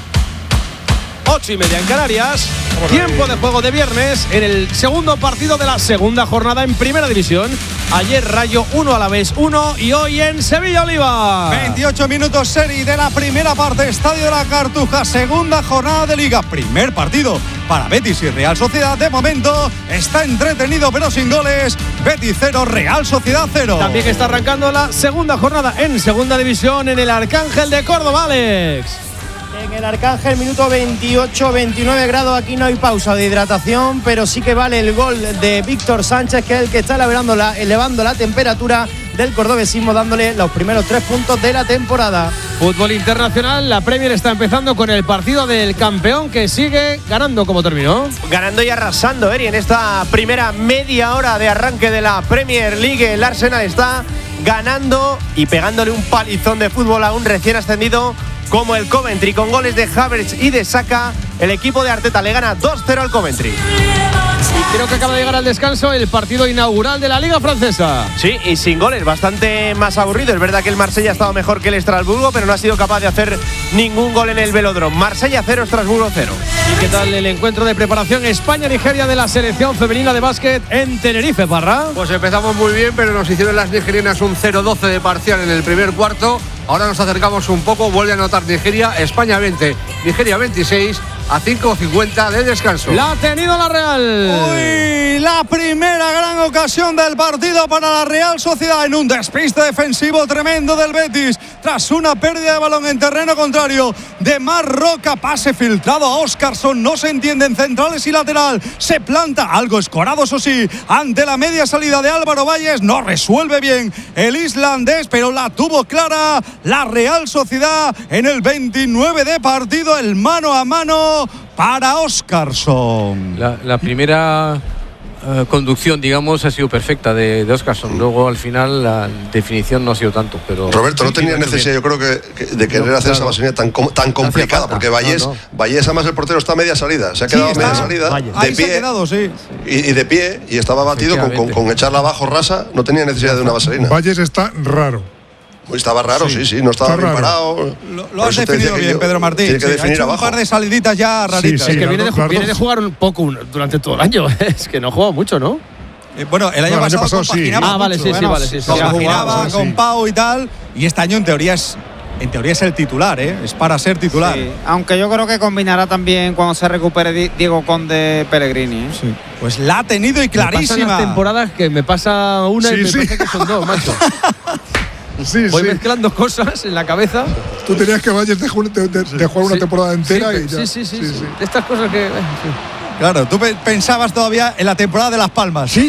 S4: 8:30 en Canarias. Tiempo de juego de viernes en el segundo partido de la segunda jornada en Primera División. Ayer Rayo 1, Alavés 1 y hoy en Sevilla Oliva.
S5: 28 minutos serie de la primera parte, Estadio de la Cartuja, segunda jornada de Liga. Primer partido para Betis y Real Sociedad. De momento está entretenido pero sin goles. Betis 0, Real Sociedad 0.
S4: También está arrancando la segunda jornada en Segunda División en el Arcángel de Córdoba, Alex.
S9: En el Arcángel, minuto 28, 29 grados. Aquí no hay pausa de hidratación, pero sí que vale el gol de Víctor Sánchez, que es el que está elevando la temperatura del cordobesismo, dándole los primeros 3 puntos de la temporada.
S4: Fútbol internacional, la Premier está empezando con el partido del campeón, que sigue ganando. ¿Cómo terminó?
S7: Ganando y arrasando, Eri, en esta primera media hora de arranque de la Premier League. El Arsenal está ganando y pegándole un palizón de fútbol a un recién ascendido como el Coventry, con goles de Havertz y de Saka. El equipo de Arteta le gana 2-0 al Coventry.
S4: Y creo que acaba de llegar al descanso el partido inaugural de la Liga Francesa.
S7: Sí, y sin goles, bastante más aburrido. Es verdad que el Marsella ha estado mejor que el Estrasburgo, pero no ha sido capaz de hacer ningún gol en el Velódromo. Marsella 0, Estrasburgo 0.
S4: ¿Y qué tal el encuentro de preparación España-Nigeria de la selección femenina de básquet en Tenerife, Parra?
S8: Pues empezamos muy bien, pero nos hicieron las nigerianas un 0-12 de parcial en el primer cuarto. Ahora nos acercamos un poco, vuelve a anotar Nigeria. España 20, Nigeria 26, a 5:50 de descanso.
S4: La ha tenido la Real.
S5: Uy, la primera gran ocasión del partido para la Real Sociedad, en un despiste defensivo tremendo del Betis, tras una pérdida de balón en terreno contrario de Marroca. Pase filtrado a Óscarson, no se entienden centrales y lateral, se planta, algo escorado eso sí, ante la media salida de Álvaro Valles. No resuelve bien el islandés, pero la tuvo clara la Real Sociedad en el 29 de partido. El mano a mano para Óscarson.
S11: La primera conducción, digamos, ha sido perfecta de Óscarson. Luego, al final, la definición no ha sido tanto. Pero
S12: Roberto, no tenía necesidad, yo creo que de querer hacer esa vaselina tan complicada, porque Vallés, además el portero está a media salida, se ha quedado a media salida, de pie, se ha quedado, y de pie, y estaba batido con echarla abajo rasa, no tenía necesidad de una vaselina.
S13: Vallés está raro.
S12: Estaba raro, sí, no estaba bien parado.
S5: Lo has definido bien, Pedro Martín.
S12: Tiene que definir
S5: abajo. Un par de saliditas ya raritas.
S4: Es que viene de jugar un poco durante todo el año. Es que no ha jugado mucho, ¿no?
S5: Bueno, el año pasado
S13: sí.
S4: Vale, sí.
S5: Compaginaba con Pau y tal. Y este año en teoría es el titular, ¿eh? Es para ser titular.
S6: Sí, aunque yo creo que combinará también cuando se recupere Diego Conde Pellegrini, ¿eh?
S5: Sí. Pues la ha tenido y clarísima.
S4: Me pasan las temporadas que me pasa una y me parece que son dos, macho. Voy mezclando cosas en la cabeza.
S13: Tú tenías que Valles de jugar una temporada entera y ya.
S4: Sí. Estas cosas que...
S5: Claro, tú pensabas todavía en la temporada de Las Palmas.
S4: Sí.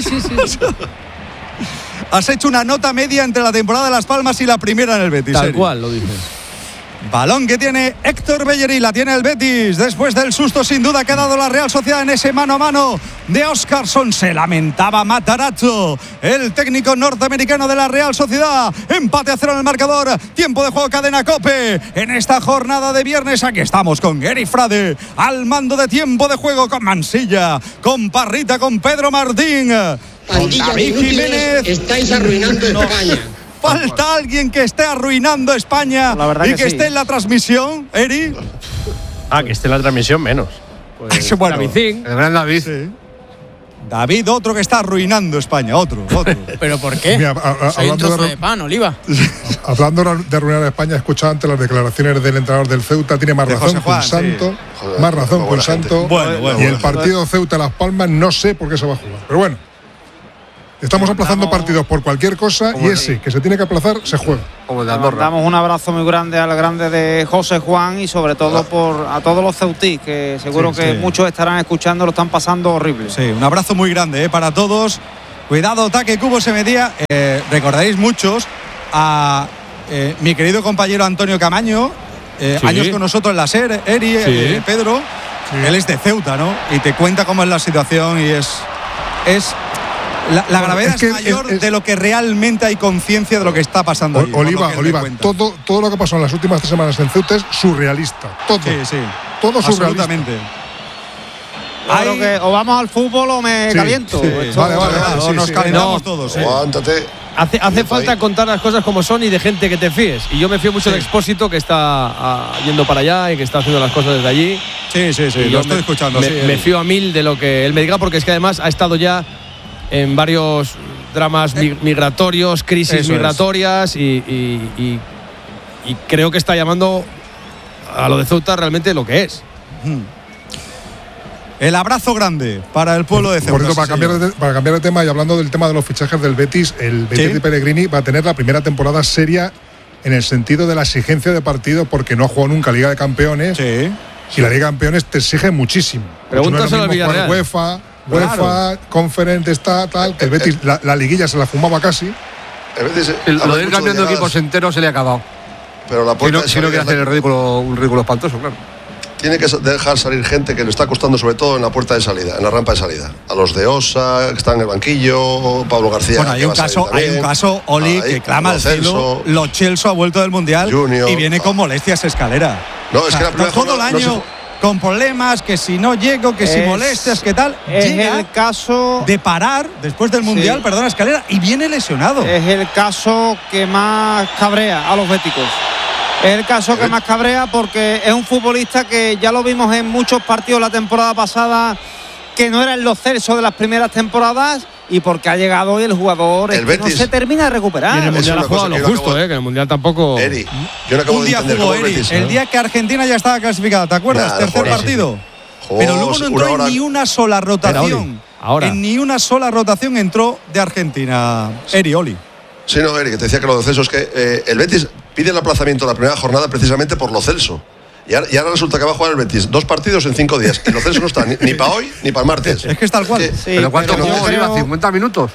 S5: Has hecho una nota media entre la temporada de Las Palmas y la primera en el Betis.
S4: Tal cual, lo dices.
S5: Balón que tiene Héctor Bellerín, la tiene el Betis. Después del susto sin duda que ha dado la Real Sociedad en ese mano a mano de Óscarson. Se lamentaba Matarazzo, el técnico norteamericano de la Real Sociedad. Empate a 0 en el marcador. Tiempo de juego, Cadena COPE. En esta jornada de viernes aquí estamos con Eri Frade al mando de tiempo de juego, con Mansilla, con Parrita, con Pedro Martín.
S16: Pandilla de inútiles, estáis arruinando España.
S5: Falta alguien que esté arruinando España y que esté en la transmisión, Eri.
S7: Que esté en la transmisión menos.
S5: Pues, bueno,
S8: el gran David.
S5: Sí. David, otro que está arruinando España, otro.
S17: ¿Pero por qué?
S13: Mira,
S17: Soy un trozo de pan, Oliva.
S13: Hablando de arruinar a España, he escuchado antes las declaraciones del entrenador del Ceuta, tiene más razón con Santo.
S12: Joder,
S13: más razón con Santo.
S5: Bueno,
S13: y el partido Ceuta-Las Palmas no sé por qué se va a jugar. Pero bueno. Estamos aplazando partidos por cualquier cosa y ese que se tiene que aplazar se juega.
S8: Como de Andorra.
S6: Damos un abrazo muy grande al grande de José Juan y sobre todo a todos los ceutís, que seguro que muchos estarán escuchando, lo están pasando horrible.
S5: Sí, un abrazo muy grande para todos. Cuidado, Taque Cubo se metía. Recordaréis muchos a mi querido compañero Antonio Camaño, años con nosotros en la SER, Eri, Pedro. Él es de Ceuta, ¿no? Y te cuenta cómo es la situación y es la gravedad es mayor de lo que realmente hay conciencia de lo que está pasando allí.
S13: Oliva, todo lo que pasó en las últimas 3 semanas en Ceuta es surrealista. Todo.
S5: Sí.
S13: Todo surrealista.
S5: Absolutamente.
S6: Claro que o vamos al fútbol o me caliento.
S13: Vale,
S5: nos calentamos todos.
S12: Aguántate.
S4: Hace falta contar las cosas como son y de gente que te fíes. Y yo me fío mucho de Expósito, que está yendo para allá y que está haciendo las cosas desde allí.
S5: Sí,
S4: y
S5: lo estoy escuchando.
S4: Me fío a 1000 de lo que él me diga, porque es que además ha estado ya en varios dramas migratorios, crisis migratorias y creo que está llamando a lo de Ceuta realmente lo que es.
S5: El abrazo grande para el pueblo de Ceuta.
S13: Por cierto, para cambiar de tema y hablando del tema de los fichajes del Betis, el Betis de Pellegrini va a tener la primera temporada seria en el sentido de la exigencia de partido, porque no ha jugado nunca Liga de Campeones. Y la Liga de Campeones te exige muchísimo.
S4: Pregúntaselo al Villarreal.
S13: UEFA, Conference, tal, que el Betis la liguilla se la fumaba casi.
S8: Lo de ir cambiando equipos enteros se le ha acabado.
S12: Pero la puerta
S8: si no quiere hacer un ridículo espantoso, claro.
S12: Tiene que dejar salir gente que le está costando, sobre todo en la puerta de salida, en la rampa de salida. A los de Osa, que están en el banquillo, Pablo García.
S5: Bueno, hay un caso, Oli, que clama al cielo. Lo Chelsea ha vuelto del Mundial y viene con molestias Escalera.
S12: No, es que
S5: todo el año con problemas, que si no llego, que si molestias, que tal.
S6: Llega el caso
S5: de parar después del Mundial, perdona, Escalera, y viene lesionado.
S6: Es el caso que más cabrea a los béticos. Es el caso que más cabrea porque es un futbolista que ya lo vimos en muchos partidos la temporada pasada, que no eran los Celso de las primeras temporadas, y porque ha llegado hoy el jugador que no se termina de recuperar.
S4: Y en el Mundial ha jugado lo justo, que en el Mundial tampoco.
S12: Eri, yo no acabo
S5: un
S12: de
S5: día jugó Eri, el día que Argentina ya estaba clasificada, ¿te acuerdas? Tercer partido. Pero luego no entró en ni una sola rotación. En ni una sola rotación entró de Argentina Oli.
S12: Sí, no, Eri, que te decía que lo de Celso es que el Betis pide el aplazamiento de la primera jornada precisamente por lo Celso. Y ahora resulta que va a jugar el Betis 2 partidos en 5 días. Y lo Celso no está ni para hoy ni para el martes.
S5: Es que es tal cual.
S8: ¿Pero cuánto jugó Oliva? ¿50 minutos?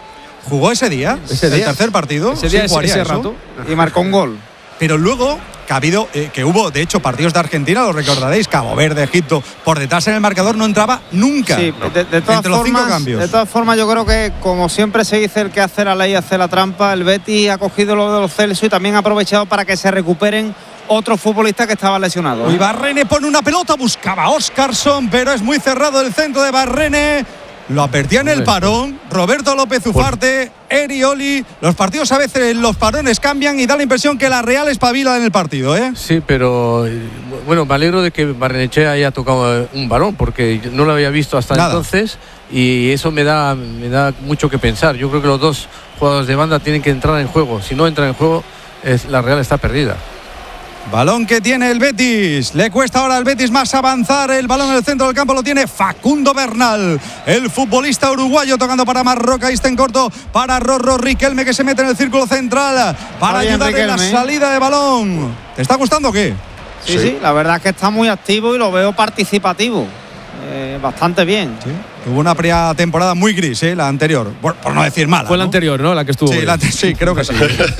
S5: Jugó ese día, el tercer partido.
S6: Ese rato. Y marcó un gol.
S5: Pero luego que hubo, de hecho, partidos de Argentina, lo recordaréis, Cabo Verde, Egipto, por detrás en el marcador no entraba nunca.
S6: Sí, de todas
S5: entre los 5 cambios.
S6: De todas formas, yo creo que, como siempre se dice, el que hace la ley hace la trampa. El Betis ha cogido lo de los Celso y también ha aprovechado para que se recuperen otros futbolistas que estaban lesionados.
S5: Y Barrene pone una pelota, buscaba a Óscarson, pero es muy cerrado el centro de Barrene. Lo perdía en el parón Roberto López Ufarte, Oli. Los partidos a veces, los parones cambian y da la impresión que la Real espabila en el partido, ¿eh?
S11: Sí, pero bueno, me alegro de que Barrenechea haya tocado un balón, porque no lo había visto hasta entonces, y eso me da mucho que pensar. Yo creo que los dos jugadores de banda tienen que entrar en juego. Si no entran en juego, la Real está perdida.
S5: Balón que tiene el Betis. Le cuesta ahora al Betis más avanzar. El balón en el centro del campo lo tiene Facundo Bernal, el futbolista uruguayo, tocando para Marroca. Ahí está en corto para Rorro Riquelme, que se mete en el círculo central para ayudar en la salida de balón. ¿Te está gustando o qué?
S6: Sí, la verdad es que está muy activo y lo veo participativo. Bastante bien.
S5: Sí. Tuvo una primera temporada muy gris, la anterior. Por no decir mala.
S4: Fue la anterior, ¿no? La que estuvo.
S5: Sí, creo que sí.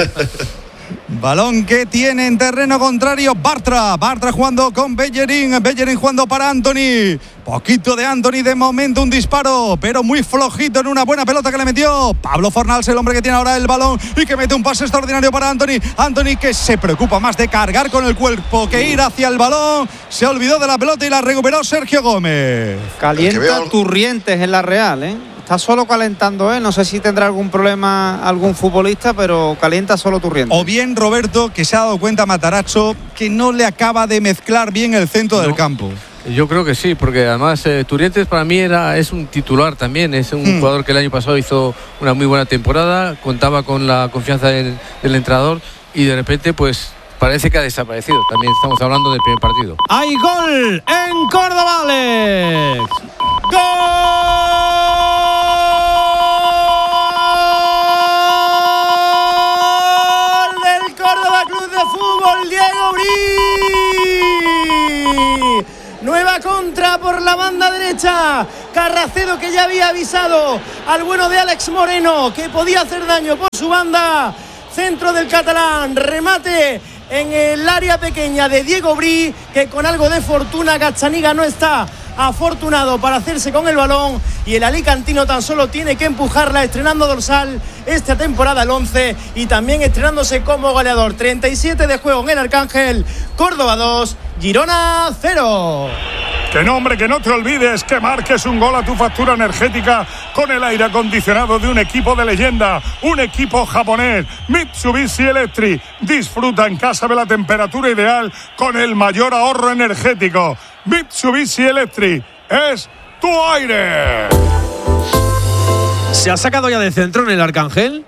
S5: Balón que tiene en terreno contrario Bartra jugando con Bellerín jugando para Anthony. Poquito de Anthony de momento, un disparo, pero muy flojito en una buena pelota que le metió Pablo Fornals, el hombre que tiene ahora el balón y que mete un pase extraordinario para Anthony que se preocupa más de cargar con el cuerpo que ir hacia el balón. Se olvidó de la pelota y la recuperó Sergio Gómez.
S6: Calienta Turrientes en la Real, Está solo calentando, no sé si tendrá algún problema algún futbolista, pero calienta solo Turrientes.
S5: O bien Roberto, que se ha dado cuenta Matarazzo que no le acaba de mezclar bien el centro del campo.
S11: Yo creo que sí, porque además Turrientes para mí es un titular también, es un jugador que el año pasado hizo una muy buena temporada, contaba con la confianza del entrenador y de repente pues parece que ha desaparecido. También estamos hablando del primer partido.
S4: ¡Hay gol en Córdoba, Alex! ¡Gol
S9: contra por la banda derecha. Carracedo, que ya había avisado al bueno de Alex Moreno que podía hacer daño por su banda. Centro del catalán, remate en el área pequeña de Diego Bri, que con algo de fortuna Gazzaniga no está afortunado para hacerse con el balón, y el alicantino tan solo tiene que empujarla, estrenando dorsal esta temporada el 11 y también estrenándose como goleador. 37 de juego en el Arcángel. Córdoba 2, Girona 0.
S14: Que no, hombre, que no te olvides que marques un gol a tu factura energética con el aire acondicionado de un equipo de leyenda, un equipo japonés, Mitsubishi Electric. Disfruta en casa de la temperatura ideal con el mayor ahorro energético. Mitsubishi Electric es tu aire.
S4: ¿Se ha sacado ya de centro en el Arcángel?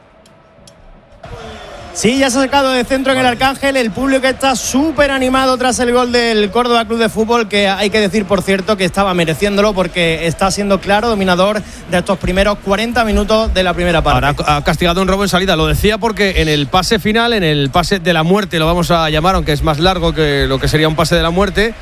S9: Sí, ya se ha sacado de centro en el Arcángel. El público está súper animado tras el gol del Córdoba Club de Fútbol, que hay que decir, por cierto, que estaba mereciéndolo porque está siendo claro dominador de estos primeros 40 minutos de la primera parte.
S4: Ahora ha castigado un robo en salida. Lo decía porque en el pase final, en el pase de la muerte, lo vamos a llamar, aunque es más largo que lo que sería un pase de la muerte,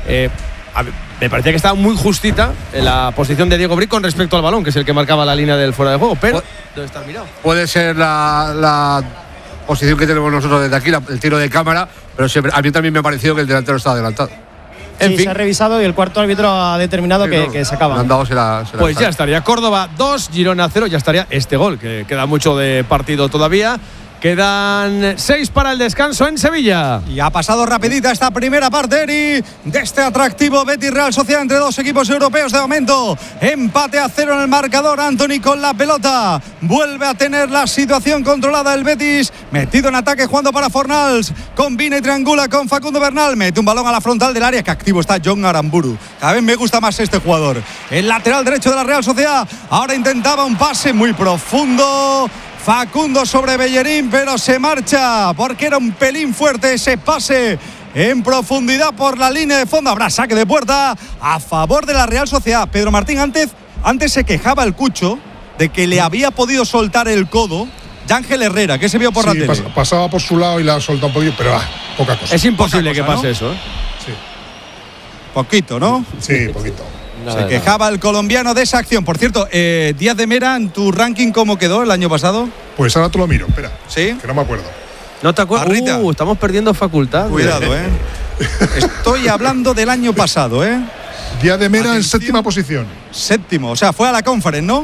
S4: me parecía que estaba muy justita en la posición de Diego Bri con respecto al balón, que es el que marcaba la línea del fuera de juego, pero debe estar mirado.
S8: Puede ser la posición que tenemos nosotros desde aquí, el tiro de cámara, pero siempre, a mí también me ha parecido que el delantero estaba adelantado.
S9: En fin, se ha revisado y el cuarto árbitro ha determinado que se acaba.
S4: Pues ya estaría Córdoba 2, Girona 0, ya estaría este gol, que queda mucho de partido todavía. Quedan 6 para el descanso en Sevilla.
S5: Y ha pasado rapidita esta primera parte, Eri, de este atractivo Betis Real Sociedad entre dos equipos europeos de momento. Empate a 0 en el marcador. Anthony con la pelota. Vuelve a tener la situación controlada el Betis. Metido en ataque, jugando para Fornals. Combina y triangula con Facundo Bernal. Mete un balón a la frontal del área. Que activo está John Aramburu. Cada vez me gusta más este jugador. El lateral derecho de la Real Sociedad. Ahora intentaba un pase muy profundo. Facundo sobre Bellerín, pero se marcha porque era un pelín fuerte ese pase en profundidad por la línea de fondo. Habrá saque de puerta a favor de la Real Sociedad. Pedro Martín antes se quejaba el Cucho de que le había podido soltar el codo Ángel Herrera, que se vio por la tele.
S13: Pasaba por su lado y la ha soltado un poquito, pero poca cosa.
S4: Es imposible que pase, ¿no? Eso,
S13: Sí.
S5: Poquito, ¿no?
S13: Sí, poquito.
S5: Se quejaba el colombiano de esa acción. Por cierto, Díaz de Mera, en tu ranking, ¿cómo quedó el año pasado?
S13: Pues ahora te lo miro, espera.
S5: ¿Sí?
S13: Que no me acuerdo.
S4: ¿No te acuerdas? Estamos perdiendo facultad.
S5: Cuidado, Estoy hablando del año pasado,
S13: Díaz de Mera en séptima posición.
S5: Séptimo, o sea, fue a la Conference, ¿no?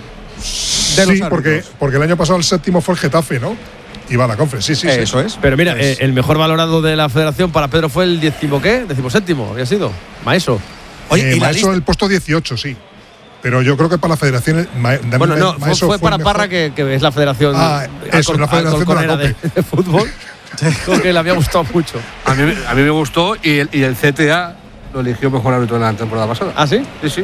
S13: Sí, porque el año pasado el séptimo fue el Getafe, ¿no? Iba a la Conference, sí.
S5: Eso es.
S4: Pero mira, el mejor valorado de la federación para Pedro fue el 17º, había sido. Maeso.
S5: Oye, ¿y
S13: Maeso en el puesto 18, sí. Pero yo creo que para la federación.
S4: Bueno, no, fue para Parra, que es la federación.
S13: Eso, la federación de la COPE.
S4: de fútbol. Creo que le había gustado mucho.
S8: A mí me gustó y el CTA lo eligió mejor árbitro de la temporada pasada.
S4: ¿Ah, sí?
S8: Sí.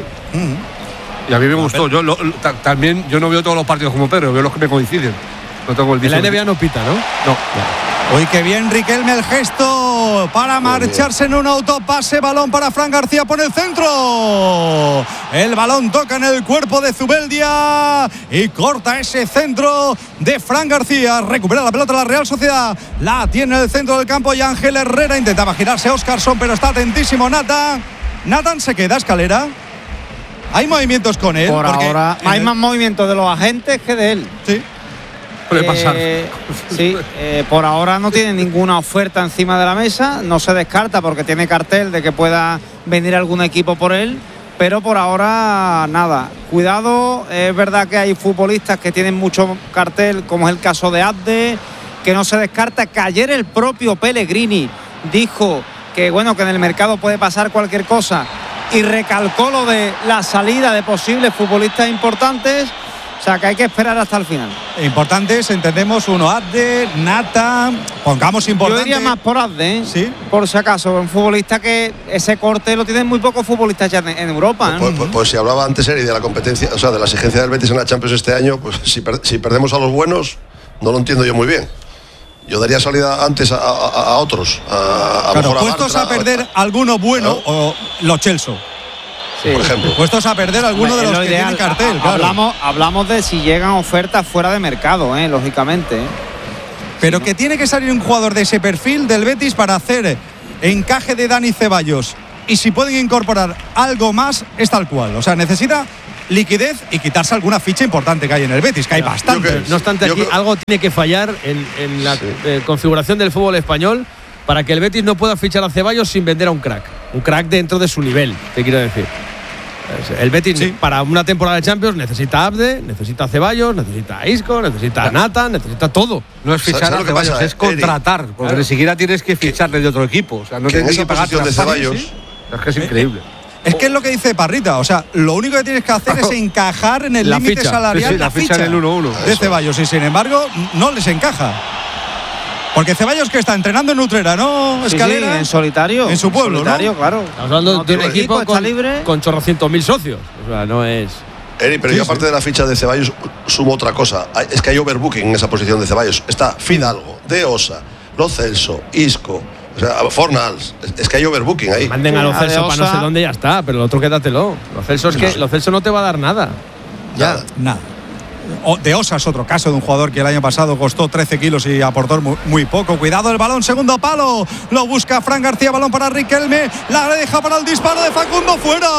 S8: Y a mí me gustó. Yo también no veo todos los partidos como Pedro, veo los que me coinciden. No tengo el
S4: en la NBA no pita, ¿no?
S8: No.
S5: Uy, qué bien Riquelme el gesto para marcharse en un autopase. Balón para Fran García por el centro. El balón toca en el cuerpo de Zubeldia y corta ese centro de Fran García. Recupera la pelota la Real Sociedad. La tiene en el centro del campo y Ángel Herrera. Intentaba girarse Óscarson, pero está atentísimo Nathan. Nathan se queda, Escalera. Hay movimientos con él.
S6: Por ahora hay más movimientos de los agentes que de él.
S5: Sí.
S8: Puede pasar.
S6: Sí, por ahora no tiene ninguna oferta encima de la mesa, no se descarta porque tiene cartel de que pueda venir algún equipo por él, pero por ahora nada. Cuidado, es verdad que hay futbolistas que tienen mucho cartel, como es el caso de Abde, que no se descarta, que ayer el propio Pellegrini dijo que bueno, que en el mercado puede pasar cualquier cosa y recalcó lo de la salida de posibles futbolistas importantes. O sea, que hay que esperar hasta el final.
S5: Importantes, entendemos, uno Abde, Nata, pongamos importante.
S6: Yo diría más por Abde,
S5: ¿Sí?
S6: Por si acaso, un futbolista que ese corte lo tienen muy pocos futbolistas ya en Europa.
S12: Pues si hablaba antes Eri de la competencia, o sea, de la exigencia del Betis en la Champions este año, pues si perdemos a los buenos, no lo entiendo yo muy bien. Yo daría salida antes a otros.
S5: Claro, puestos a perder alguno bueno, o los Chelsea.
S6: Sí.
S12: Por ejemplo.
S5: Puestos a perder alguno de los que tienen cartel. Claro.
S6: Hablamos de si llegan ofertas fuera de mercado, lógicamente.
S5: Pero que tiene que salir un jugador de ese perfil del Betis para hacer encaje de Dani Ceballos y si pueden incorporar algo más, es tal cual. O sea, necesita liquidez y quitarse alguna ficha importante que hay en el Betis, que hay bastante.
S4: No obstante, aquí algo tiene que fallar en la configuración del fútbol español para que el Betis no pueda fichar a Ceballos sin vender a un crack dentro de su nivel, te quiero decir. El Betis para una temporada de Champions necesita a Abde, necesita a Ceballos, necesita a Isco, necesita a Nathan, necesita todo.
S8: No es fichar a Ceballos, es contratar, porque ni siquiera tienes que ficharle de otro equipo. O sea, no tienes que pagar
S12: de Ceballos.
S8: Es que es increíble.
S5: Es que es lo que dice Parrita, o sea, lo único que tienes que hacer es encajar en el límite salarial
S8: la ficha en el 1-1
S5: de Ceballos, y sin embargo no les encaja. Porque Ceballos que está entrenando en Utrera, ¿no, Escalera?
S6: Sí, en solitario.
S5: En su pueblo,
S6: solitario,
S5: ¿no?
S6: Claro.
S4: Estamos hablando de un equipo con chorrocientos mil socios. O sea, no es...
S12: Eri, pero yo aparte de la ficha de Ceballos sumo otra cosa. Es que hay overbooking en esa posición de Ceballos. Está Fidalgo, De Osa, Lo Celso, Isco, o sea, Fornals. Es que hay overbooking ahí.
S4: Manden a Lo Celso para no sé dónde, ya está, pero el otro quédatelo. Lo Celso es que Lo Celso no te va a dar nada.
S5: Nada. De Osa es otro caso de un jugador que el año pasado costó 13 kilos y aportó muy poco. Cuidado el balón, segundo palo. Lo busca Fran García, balón para Riquelme. La deja para el disparo de Facundo, fuera.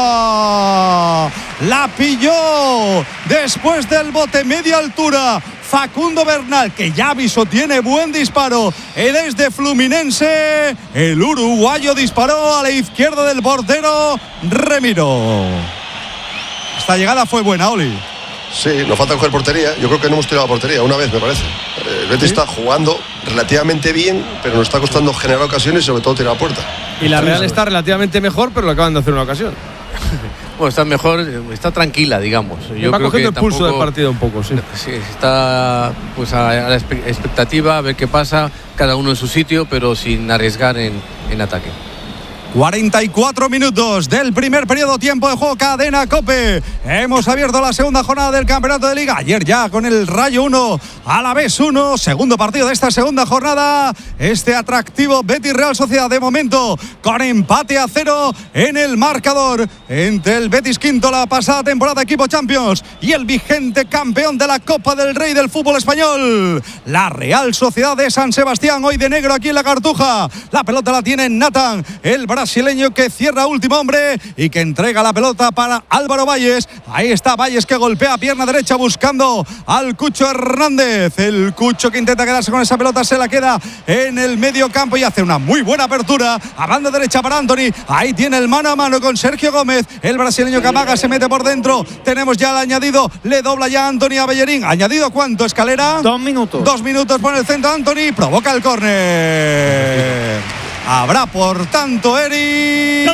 S5: La pilló después del bote media altura Facundo Bernal, que ya avisó, tiene buen disparo. Él es de Fluminense. El uruguayo disparó a la izquierda del portero Remiro. Esta llegada fue buena, Oli.
S12: Sí, nos falta coger portería. Yo creo que no hemos tirado a portería una vez, me parece. El Betis está jugando relativamente bien, pero nos está costando generar ocasiones y sobre todo tirar a puerta.
S4: Y la Real está relativamente mejor, pero lo acaban de hacer una ocasión.
S11: Bueno, está mejor, está tranquila, digamos.
S4: Yo va cogiendo el pulso del partido un poco, sí.
S11: Sí, está pues a la expectativa, a ver qué pasa, cada uno en su sitio, pero sin arriesgar en ataque.
S5: 44 minutos del primer periodo, tiempo de juego, Cadena COPE. Hemos abierto la segunda jornada del Campeonato de Liga. Ayer ya con el Rayo 1, Alavés 1. Segundo partido de esta segunda jornada. Este atractivo Betis Real Sociedad, de momento con empate a 0 en el marcador entre el Betis quinto la pasada temporada, equipo Champions, y el vigente campeón de la Copa del Rey del fútbol español, la Real Sociedad de San Sebastián, hoy de negro aquí en la Cartuja. La pelota la tiene Nathan, el brasileño, que cierra último hombre y que entrega la pelota para Álvaro Valles. Ahí está Valles, que golpea pierna derecha buscando al Cucho Hernández. El Cucho que intenta quedarse con esa pelota, se la queda en el medio campo y hace una muy buena apertura a banda derecha para Anthony. Ahí tiene el mano a mano con Sergio Gómez. El brasileño que amaga, se mete por dentro. Tenemos ya el añadido, le dobla ya Anthony a Bellerín. ¿Añadido cuánto, Escalera?
S6: 2 minutos.
S5: 2 minutos por el centro. Anthony provoca el córner. Habrá, por tanto, Eri.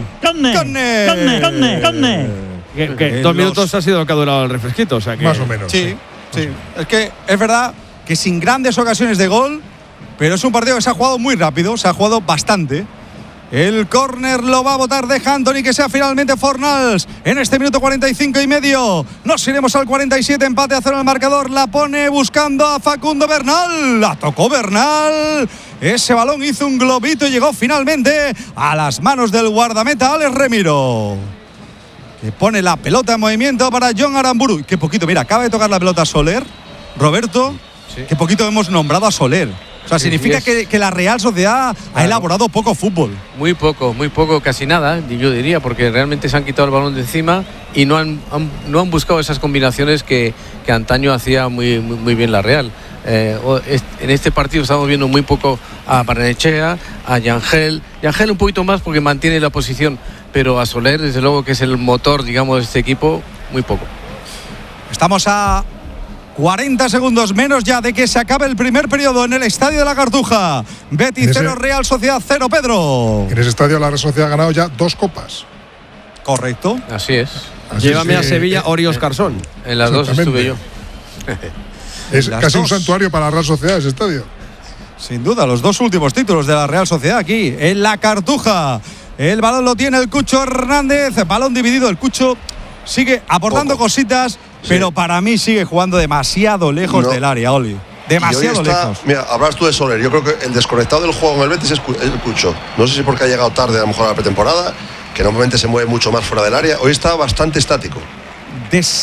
S4: ¡Córner! Que 2 minutos ha sido lo que ha durado el refresquito, o sea que...
S13: Más o menos.
S5: Sí. Es que es verdad que sin grandes ocasiones de gol, pero es un partido que se ha jugado muy rápido, se ha jugado bastante. El córner lo va a botar, deja Anthony que sea finalmente Fornals en este minuto 45 y medio. Nos iremos al 47, empate a 0 en el marcador. La pone buscando a Facundo Bernal. La tocó Bernal. Ese balón hizo un globito y llegó finalmente a las manos del guardameta Alex Remiro, que pone la pelota en movimiento para John Aramburu. Qué poquito, mira, acaba de tocar la pelota Soler, Roberto. Sí. Qué poquito hemos nombrado a Soler. O sea, significa que la Real Sociedad ha elaborado poco fútbol.
S11: Muy poco, casi nada, yo diría, porque realmente se han quitado el balón de encima y no han buscado esas combinaciones que antaño hacía muy bien la Real. En este partido estamos viendo muy poco a Barnechea, a Yangel un poquito más porque mantiene la posición, pero a Soler, desde luego, que es el motor, digamos, de este equipo, muy poco.
S5: Estamos a 40 segundos menos ya de que se acabe el primer periodo en el Estadio de la Cartuja. Betis 0, Real Sociedad 0, Pedro.
S13: En ese estadio la Real Sociedad ha ganado ya 2 copas.
S5: Correcto.
S11: Así es.
S4: Llévame a Sevilla, Ori Oscarsson.
S11: En las 2 estuve yo.
S13: Es casi un santuario para la Real Sociedad ese estadio.
S5: Sin duda, los 2 últimos títulos de la Real Sociedad aquí en la Cartuja. El balón lo tiene el Cucho Hernández, balón dividido. El Cucho sigue aportando cositas, pero para mí sigue jugando demasiado lejos del área, Oli. Demasiado lejos.
S12: Mira, hablas tú de Soler. Yo creo que el desconectado del juego en el Betis es el Cucho. No sé si porque ha llegado tarde, a lo mejor a la pretemporada, que normalmente se mueve mucho más fuera del área. Hoy está bastante estático.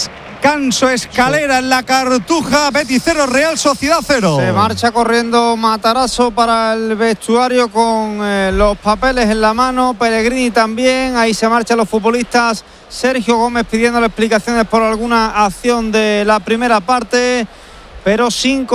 S5: descanso, Escalera en la Cartuja, Betis 0, Real Sociedad 0.
S6: Se marcha corriendo Matarazzo para el vestuario con los papeles en la mano, Pellegrini también, ahí se marchan los futbolistas, Sergio Gómez pidiéndole explicaciones por alguna acción de la primera parte, pero sin